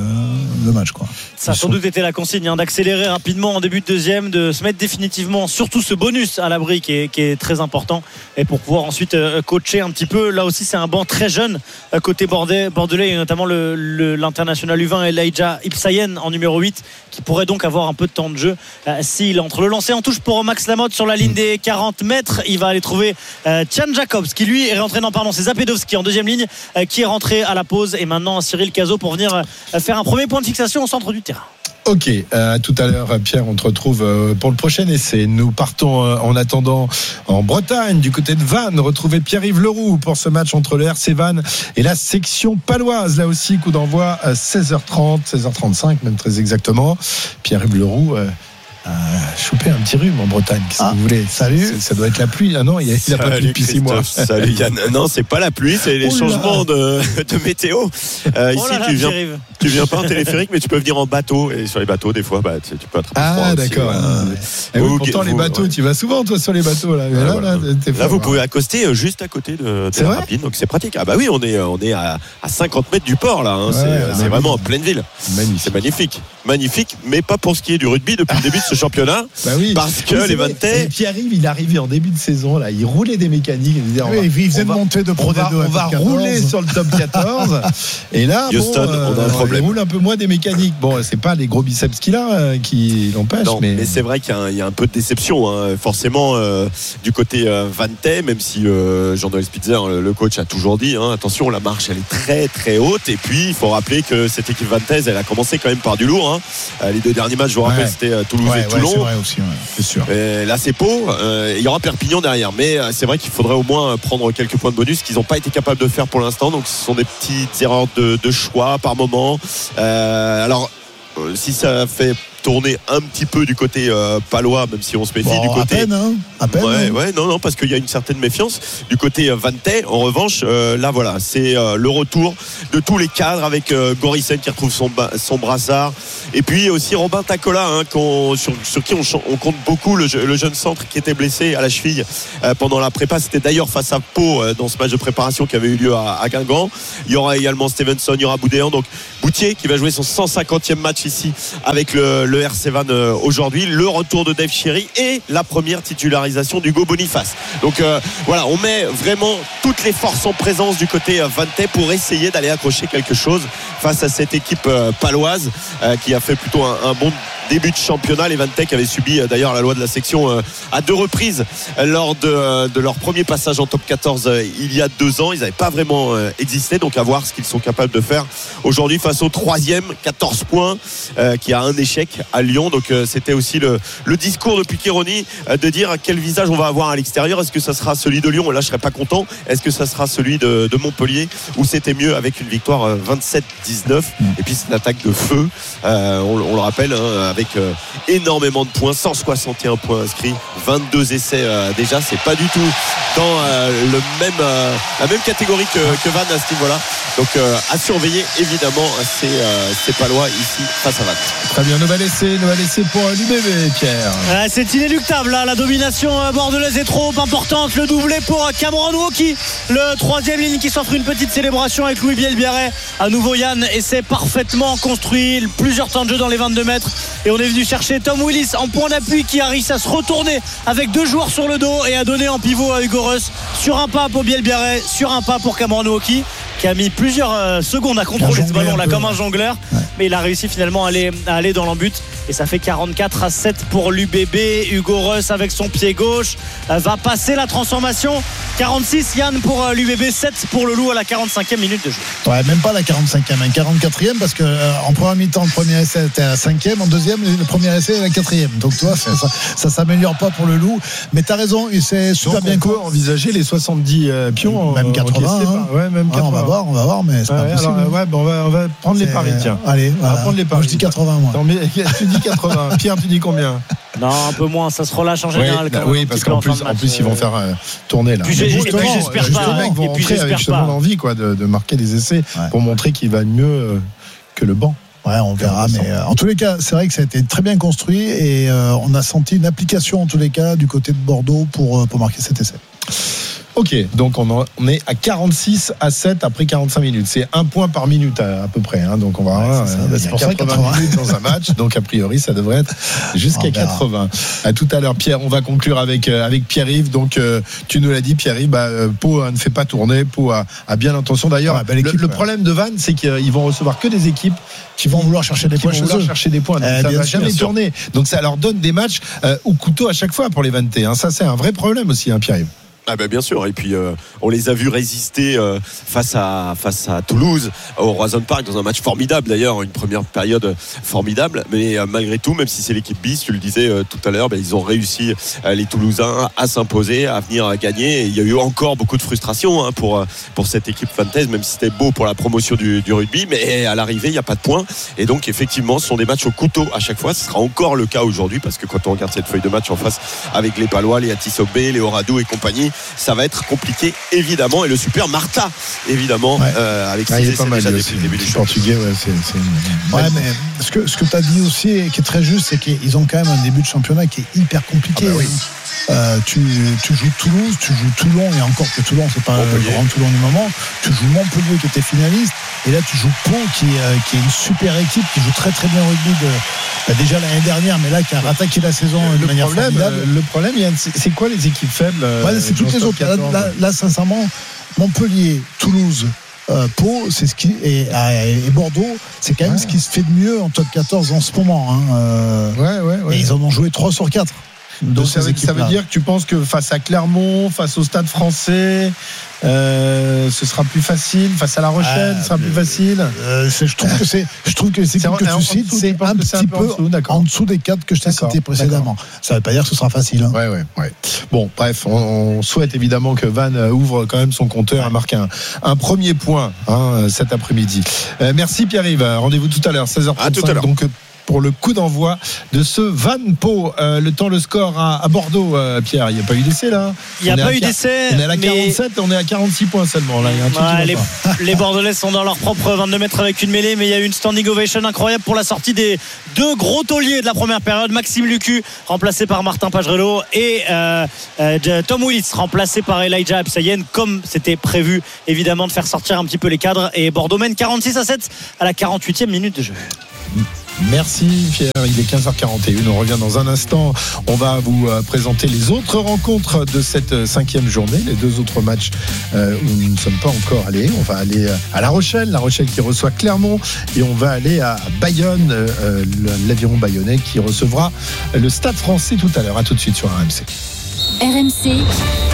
le match, quoi. Ça a sans doute été la consigne d'accélérer rapidement en début de deuxième, de se mettre définitivement surtout ce bonus à l'abri qui est très important, et pour pouvoir ensuite coacher un petit peu. Là aussi c'est un banc très jeune côté bordelais, et notamment l'international U20 Elijah Ipsayen en numéro 8, qui pourrait donc avoir un peu de temps de jeu s'il entre. Le lancer en touche pour Max Lamotte sur la ligne des 40 mètres. Il va aller trouver Tian Jacobs qui lui est rentré, c'est Zapedowski en deuxième ligne qui est rentré à la pause, et maintenant Cyril Cazot pour venir faire un premier point de fixation au centre du terrain. Ok, tout à l'heure Pierre, on te retrouve pour le prochain essai. Nous partons en attendant en Bretagne, du côté de Vannes, retrouver Pierre-Yves Leroux pour ce match entre le RC Vannes et la section paloise. Là aussi, coup d'envoi à 16h30, 16h35 même très exactement. Pierre-Yves Leroux choper un petit rhume en Bretagne. Qu'est-ce que vous voulez? Salut. Ça doit être la pluie. Ah non, il n'a pas plu depuis 6 mois. Salut Yann. Non, c'est pas la pluie, c'est les changements de météo. Ici, tu viens pas en téléphérique, mais tu peux venir en bateau. Et sur les bateaux, des fois, tu peux attraper froid. Ah, d'accord. Pourtant, les bateaux, tu vas souvent, toi, sur les bateaux. Là, vous pouvez accoster juste à côté de la Rapine, donc c'est pratique. Ah bah oui, on est à 50 mètres du port, là. C'est vraiment en pleine ville. C'est magnifique. Magnifique, mais pas pour ce qui est du rugby depuis le début de ce championnat. là. Bah oui. Parce que les Vantais. Pierre-Yves, il est arrivé en début de saison, là, il roulait des mécaniques. Il faisait de montée de Pro D2. On va rouler sur le top 14. Et là, Houston, on a un problème. Il roule un peu moins des mécaniques. Bon, c'est pas les gros biceps qu'il a qui l'empêchent. Mais c'est vrai qu'il y a un peu de déception, hein. Forcément, du côté Vantais, même si Jean-Noël Spitzer, le coach, a toujours dit, hein, attention, la marche, elle est très très haute. Et puis, il faut rappeler que cette équipe vantaise, elle a commencé quand même par du lourd, hein. Les 2 derniers matchs, je vous rappelle, c'était Toulouse et Toulon. C'est vrai aussi, c'est sûr. Et là, c'est Pau. Il y aura Perpignan derrière. Mais c'est vrai qu'il faudrait au moins prendre quelques points de bonus qu'ils n'ont pas été capables de faire pour l'instant. Donc, ce sont des petites erreurs de choix par moment. Alors, si ça fait tourner un petit peu du côté palois, même si on se méfie du côté. À peine. Ouais, non, parce qu'il y a une certaine méfiance du côté Vantais. En revanche, là, voilà, c'est le retour de tous les cadres avec Gorissen qui retrouve son brassard. Et puis aussi Robin Tacola, hein, sur qui on compte beaucoup, le jeune centre qui était blessé à la cheville pendant la prépa. C'était d'ailleurs face à Pau dans ce match de préparation qui avait eu lieu à Guingamp. Il y aura également Stevenson, il y aura Boudéan. Donc Boutier qui va jouer son 150e match ici avec le RC Vannes aujourd'hui, le retour de Dave Chéry et la première titularisation d'Hugo Boniface. Donc voilà, on met vraiment toutes les forces en présence du côté Vantais pour essayer d'aller accrocher quelque chose face à cette équipe paloise qui a fait plutôt un bon début de championnat. Les Vantais avaient subi d'ailleurs la loi de la section à 2 reprises lors de leur premier passage en top 14 il y a 2 ans. Ils n'avaient pas vraiment existé, donc à voir ce qu'ils sont capables de faire aujourd'hui face au 3e, 14 points, qui a un échec à Lyon. Donc c'était aussi le discours de Puccheroni de dire quel visage on va avoir à l'extérieur. Est-ce que ça sera celui de Lyon? Là je serais pas content. Est-ce que ça sera celui de Montpellier, où c'était mieux avec une victoire 27-19? Et puis c'est une attaque de feu, on le rappelle, hein, avec énormément de points, 161 points inscrits, 22 essais déjà. C'est pas du tout dans la même catégorie que Vannes à ce niveau-là. Donc à surveiller évidemment ces Palois ici face à Vannes. Très bien, nouvel essai pour l'UBB, Pierre. C'est inéluctable là, la domination bordelaise est trop importante. Le doublé pour Cameron Woki, le 3e ligne qui s'offre une petite célébration avec Louis Bielbiarré. À nouveau Yann, et c'est parfaitement construit, plusieurs temps de jeu dans les 22 mètres. Et on est venu chercher Tom Willis en point d'appui qui a réussi à se retourner avec 2 joueurs sur le dos et à donner en pivot à Hugo Russ. Sur un pas pour Bielbiarré, sur un pas pour Cameron Woki, qui a mis plusieurs secondes à contrôler ce ballon là comme un jongleur, mais il a réussi finalement à aller dans l'embut. Et ça fait 44-7 pour l'UBB. Hugo Russ avec son pied gauche va passer la transformation. 46 Yann pour l'UBB, 7 pour le Loup à la 45e minute de jeu. Ouais, même pas la 45e, 44e, parce que en première mi-temps, le premier essai était à la 5e, en deuxième, le premier essai est à la 4e. Donc toi, ça s'améliore pas pour le Loup. Mais t'as raison, il s'est super bien envisager les 70 pions, même 80. Ouais, même 80. On va voir, mais c'est pas possible. Alors, on va prendre les paris, tiens. Allez, on va prendre les paris. Moi, je dis 80, moi. Tu dis 80. Pierre, tu dis combien? Non, un peu moins, ça se relâche en général. Oui, parce qu'en plus, ils vont faire tourner là. Puis j'espère pas. Les mecs vont rentrer avec justement l'envie de marquer des essais pour montrer qu'il va mieux que le banc. Ouais, on verra, mais en tous les cas, c'est vrai que ça a été très bien construit et on a senti une application en tous les cas du côté de Bordeaux pour marquer cet essai. Ok, donc on est à 46-7 après 45 minutes. C'est 1 point par minute à peu près. Hein, donc on va c'est pour ça 80 minutes dans un match. Donc a priori, ça devrait être jusqu'à 80. À tout à l'heure, Pierre. On va conclure avec Pierre-Yves. Donc tu nous l'as dit, Pierre-Yves. Pau ne fait pas tourner. Pau a bien l'intention. D'ailleurs, le problème de Vannes, c'est qu'ils vont recevoir que des équipes qui vont vouloir chercher des points. Donc ça va jamais tourner. Donc ça leur donne des matchs au couteau à chaque fois pour les Vantais. Hein. Ça, c'est un vrai problème aussi, hein, Pierre-Yves. Ah ben bien sûr, et puis on les a vus résister face à Toulouse au Roison Park dans un match formidable d'ailleurs, une première période formidable, mais malgré tout, même si c'est l'équipe bis, tu le disais tout à l'heure, ils ont réussi les Toulousains à s'imposer, à venir gagner, et il y a eu encore beaucoup de frustration pour cette équipe vantaise, même si c'était beau pour la promotion du rugby, mais à l'arrivée il n'y a pas de points, et donc effectivement ce sont des matchs au couteau à chaque fois. Ce sera encore le cas aujourd'hui, parce que quand on regarde cette feuille de match en face avec les Palois, les Atisogbe, les Oradou et compagnie, ça va être compliqué évidemment, et le super Martha évidemment avec ses essais déjà depuis le début du portugais. Mais ce que tu as dit aussi et qui est très juste, c'est qu'ils ont quand même un début de championnat qui est hyper compliqué. Tu joues Toulouse, tu joues Toulon, et encore que Toulon c'est pas le grand Toulon du moment, tu joues Montpellier qui était finaliste, et là tu joues Pau qui est une super équipe qui joue très très bien au rugby déjà l'année dernière, mais là qui a rattaqué la saison de manière formidable. Le problème, Yann, c'est quoi les équipes faibles c'est toutes les autres. Là, sincèrement, Montpellier, Toulouse, Pau, c'est ce qui et Bordeaux, c'est quand même ce qui se fait de mieux en top 14 en ce moment. Et ils en ont joué 3 sur 4. Donc ça veut dire que tu penses que face à Clermont, face au Stade Français, ce sera plus facile, face à La Rochelle, ce sera plus facile. Je trouve que les équipes que tu cites, c'est un petit peu en dessous des 4 que je t'ai cités précédemment. Ça ne veut pas dire que ce sera facile. Ouais. Bon, bref, on souhaite évidemment que Vannes ouvre quand même son compteur et marque un premier point cet après-midi. Merci Pierre-Yves. Rendez-vous tout à l'heure, 16h35. À tout à l'heure. Donc, pour le coup d'envoi de ce Vannes-Pau. Le score à Bordeaux, Pierre. Il n'y a pas eu d'essai là. Il n'y a pas eu d'essai. On est à la 47, on est à 46 points seulement. Là, il y a un truc les Bordelais sont dans leur propre 22 mètres avec une mêlée, mais il y a eu une standing ovation incroyable pour la sortie des 2 gros tauliers de la première période. Maxime Lucu, remplacé par Martin Pagerello, et Tom Willis, remplacé par Elijah Absayen, comme c'était prévu évidemment de faire sortir un petit peu les cadres. Et Bordeaux mène 46-7 à la 48e minute de jeu. Merci Pierre, il est 15h41, on revient dans un instant. On va vous présenter les autres rencontres de cette 5e journée, les 2 autres matchs où nous ne sommes pas encore allés. On va aller à La Rochelle qui reçoit Clermont, et on va aller à Bayonne, l'aviron bayonnais qui recevra le Stade Français tout à l'heure. À tout de suite sur RMC. RMC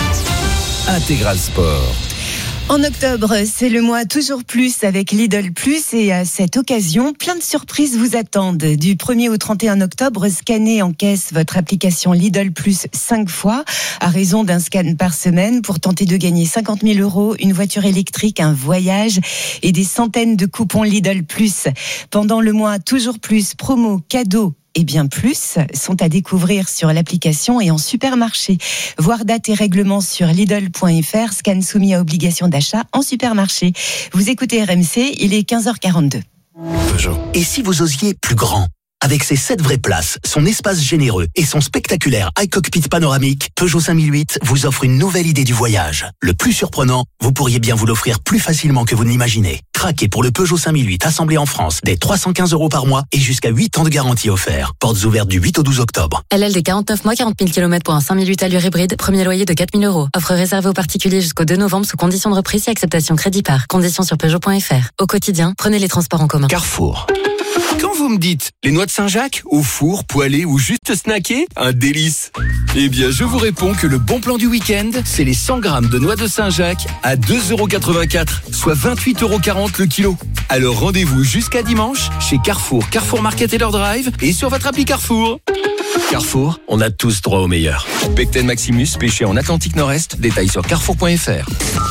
Intégral Sport. En octobre, c'est le mois toujours plus avec Lidl Plus, et à cette occasion, plein de surprises vous attendent. Du 1er au 31 octobre, scannez en caisse votre application Lidl Plus 5 fois, à raison d'un scan par semaine, pour tenter de gagner 50 000 €, une voiture électrique, un voyage et des centaines de coupons Lidl Plus. Pendant le mois toujours plus, promo, cadeaux et bien plus sont à découvrir sur l'application et en supermarché. Voir date et règlement sur Lidl.fr, scan soumis à obligation d'achat en supermarché. Vous écoutez RMC, il est 15h42. Peugeot. Et si vous osiez plus grand ? Avec ses 7 vraies places, son espace généreux et son spectaculaire iCockpit panoramique, Peugeot 5008 vous offre une nouvelle idée du voyage. Le plus surprenant, vous pourriez bien vous l'offrir plus facilement que vous ne l'imaginez. Craquez pour le Peugeot 5008 assemblé en France dès 315 € par mois et jusqu'à 8 ans de garantie offert. Portes ouvertes du 8 au 12 octobre. LLD 49 mois, 40 000 km pour un 5008 allure hybride. Premier loyer de 4 000 €. Offre réservée aux particuliers jusqu'au 2 novembre sous condition de reprise et acceptation crédit par. Conditions sur Peugeot.fr. Au quotidien, prenez les transports en commun. Carrefour. Quand vous me dites les noix de Saint-Jacques, au four, poêlées ou juste snackées, un délice. Eh bien, je vous réponds que le bon plan du week-end, c'est les 100 grammes de noix de Saint-Jacques à 2,84 €, soit 28,40 € le kilo. Alors rendez-vous jusqu'à dimanche chez Carrefour, Carrefour Market et leur drive, et sur votre appli Carrefour. Carrefour, on a tous droit au meilleur. Pecten Maximus, pêché en Atlantique Nord-Est, détail sur carrefour.fr.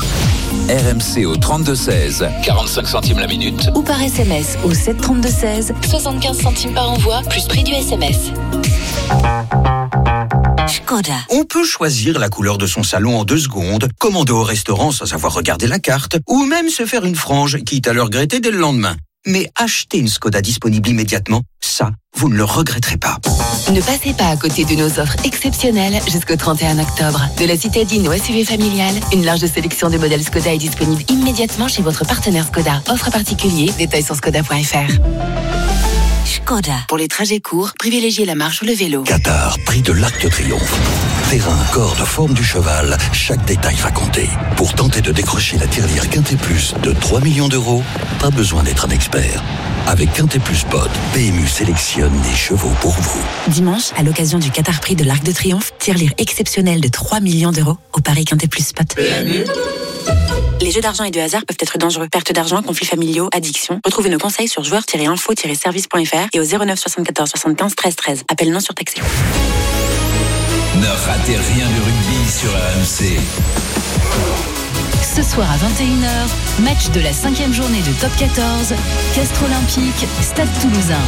RMC au 32-16, 45 centimes la minute. ou par SMS au 732-16, 75 centimes par envoi, plus prix du SMS. Škoda. On peut choisir la couleur de son salon en 2 secondes, commander au restaurant sans avoir regardé la carte, ou même se faire une frange, quitte à le regretter dès le lendemain. Mais acheter une Škoda disponible immédiatement, ça, vous ne le regretterez pas. Ne passez pas à côté de nos offres exceptionnelles jusqu'au 31 octobre. De la citadine au SUV familial, une large sélection de modèles Škoda est disponible immédiatement chez votre partenaire Škoda. Offre particulier, détails sur Škoda.fr. Škoda. Pour les trajets courts, privilégiez la marche ou le vélo. Qatar, prix de l'Arc de Triomphe. Terrain, corde, forme du cheval, chaque détail va compter. Pour tenter de décrocher la tirelire Quintet Plus de 3 millions €, pas besoin d'être un expert. Avec Quintet Plus Pod, PMU sélectionne des chevaux pour vous. Dimanche, à l'occasion du Qatar Prix de l'Arc de Triomphe, tirelire exceptionnelle de 3 millions € au Paris Quintet Plus Spot. Les jeux d'argent et de hasard peuvent être dangereux. Perte d'argent, conflits familiaux, addiction. Retrouvez nos conseils sur joueurs-info-service.fr et au 09 74 75 13 13. Appel non surtaxé. Ne ratez rien du rugby sur RMC. Ce soir à 21h, match de la 5e journée de Top 14, Castres Olympique, Stade Toulousain.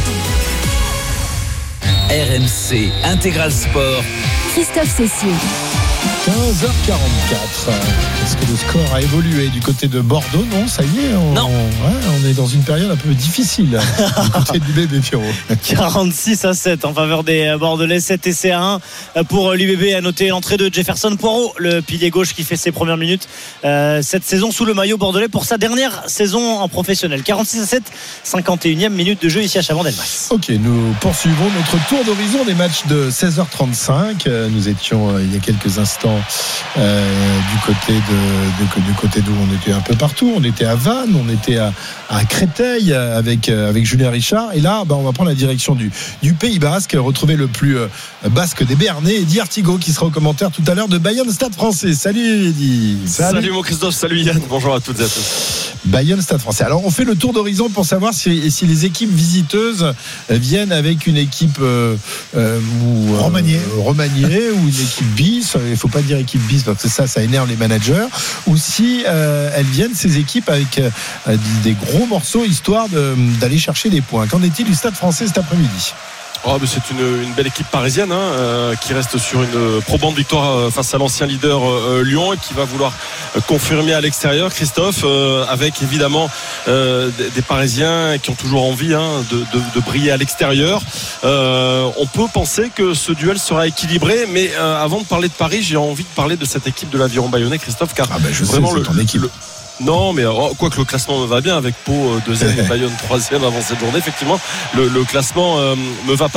RMC Intégral Sport. Christophe Cessieux. 15h44. Est-ce que le score a évolué du côté de Bordeaux? Non, ça y est. On est dans une période un peu difficile du côté du bébé Pierrot. 46-7 en faveur des Bordelais. 7 essais à 1 pour l'UBB. À noter l'entrée de Jefferson Poirot, le pilier gauche qui fait ses premières minutes cette saison sous le maillot bordelais pour sa dernière saison en professionnel. 46-7, 51e minute de jeu ici à Chabandelmas. Ok, nous poursuivons notre tour d'horizon des matchs de 16h35. Nous étions il y a quelques instants du côté d'où on était un peu partout. On était à Vannes, on était à Créteil avec Julien Richard. Et là, on va prendre la direction du Pays Basque, retrouver le plus basque des Béarnais, Eddy Artigot, qui sera au commentaire tout à l'heure de Bayonne Stade Français. Salut Eddy. Salut mon Christophe, salut Yann, bonjour à toutes et à tous. Bayonne Stade Français. Alors on fait le tour d'horizon pour savoir si les équipes visiteuses viennent avec une équipe remaniée ou une équipe bis. Il ne faut pas dire équipe bis parce que ça énerve les managers. Ou si elles viennent, ces équipes, avec des gros morceaux histoire d'aller chercher des points. Qu'en est-il du Stade Français cet après-midi? C'est une belle équipe parisienne qui reste sur une probante victoire face à l'ancien leader Lyon et qui va vouloir confirmer à l'extérieur, Christophe, avec évidemment des Parisiens qui ont toujours envie de briller à l'extérieur. On peut penser que ce duel sera équilibré, mais avant de parler de Paris, j'ai envie de parler de cette équipe de l'Aviron Bayonnais, Christophe, car vraiment c'est ton équipe. Non, mais quoique le classement me va bien avec Pau 2e et Bayonne 3e avant cette journée. Effectivement, le classement me va pas.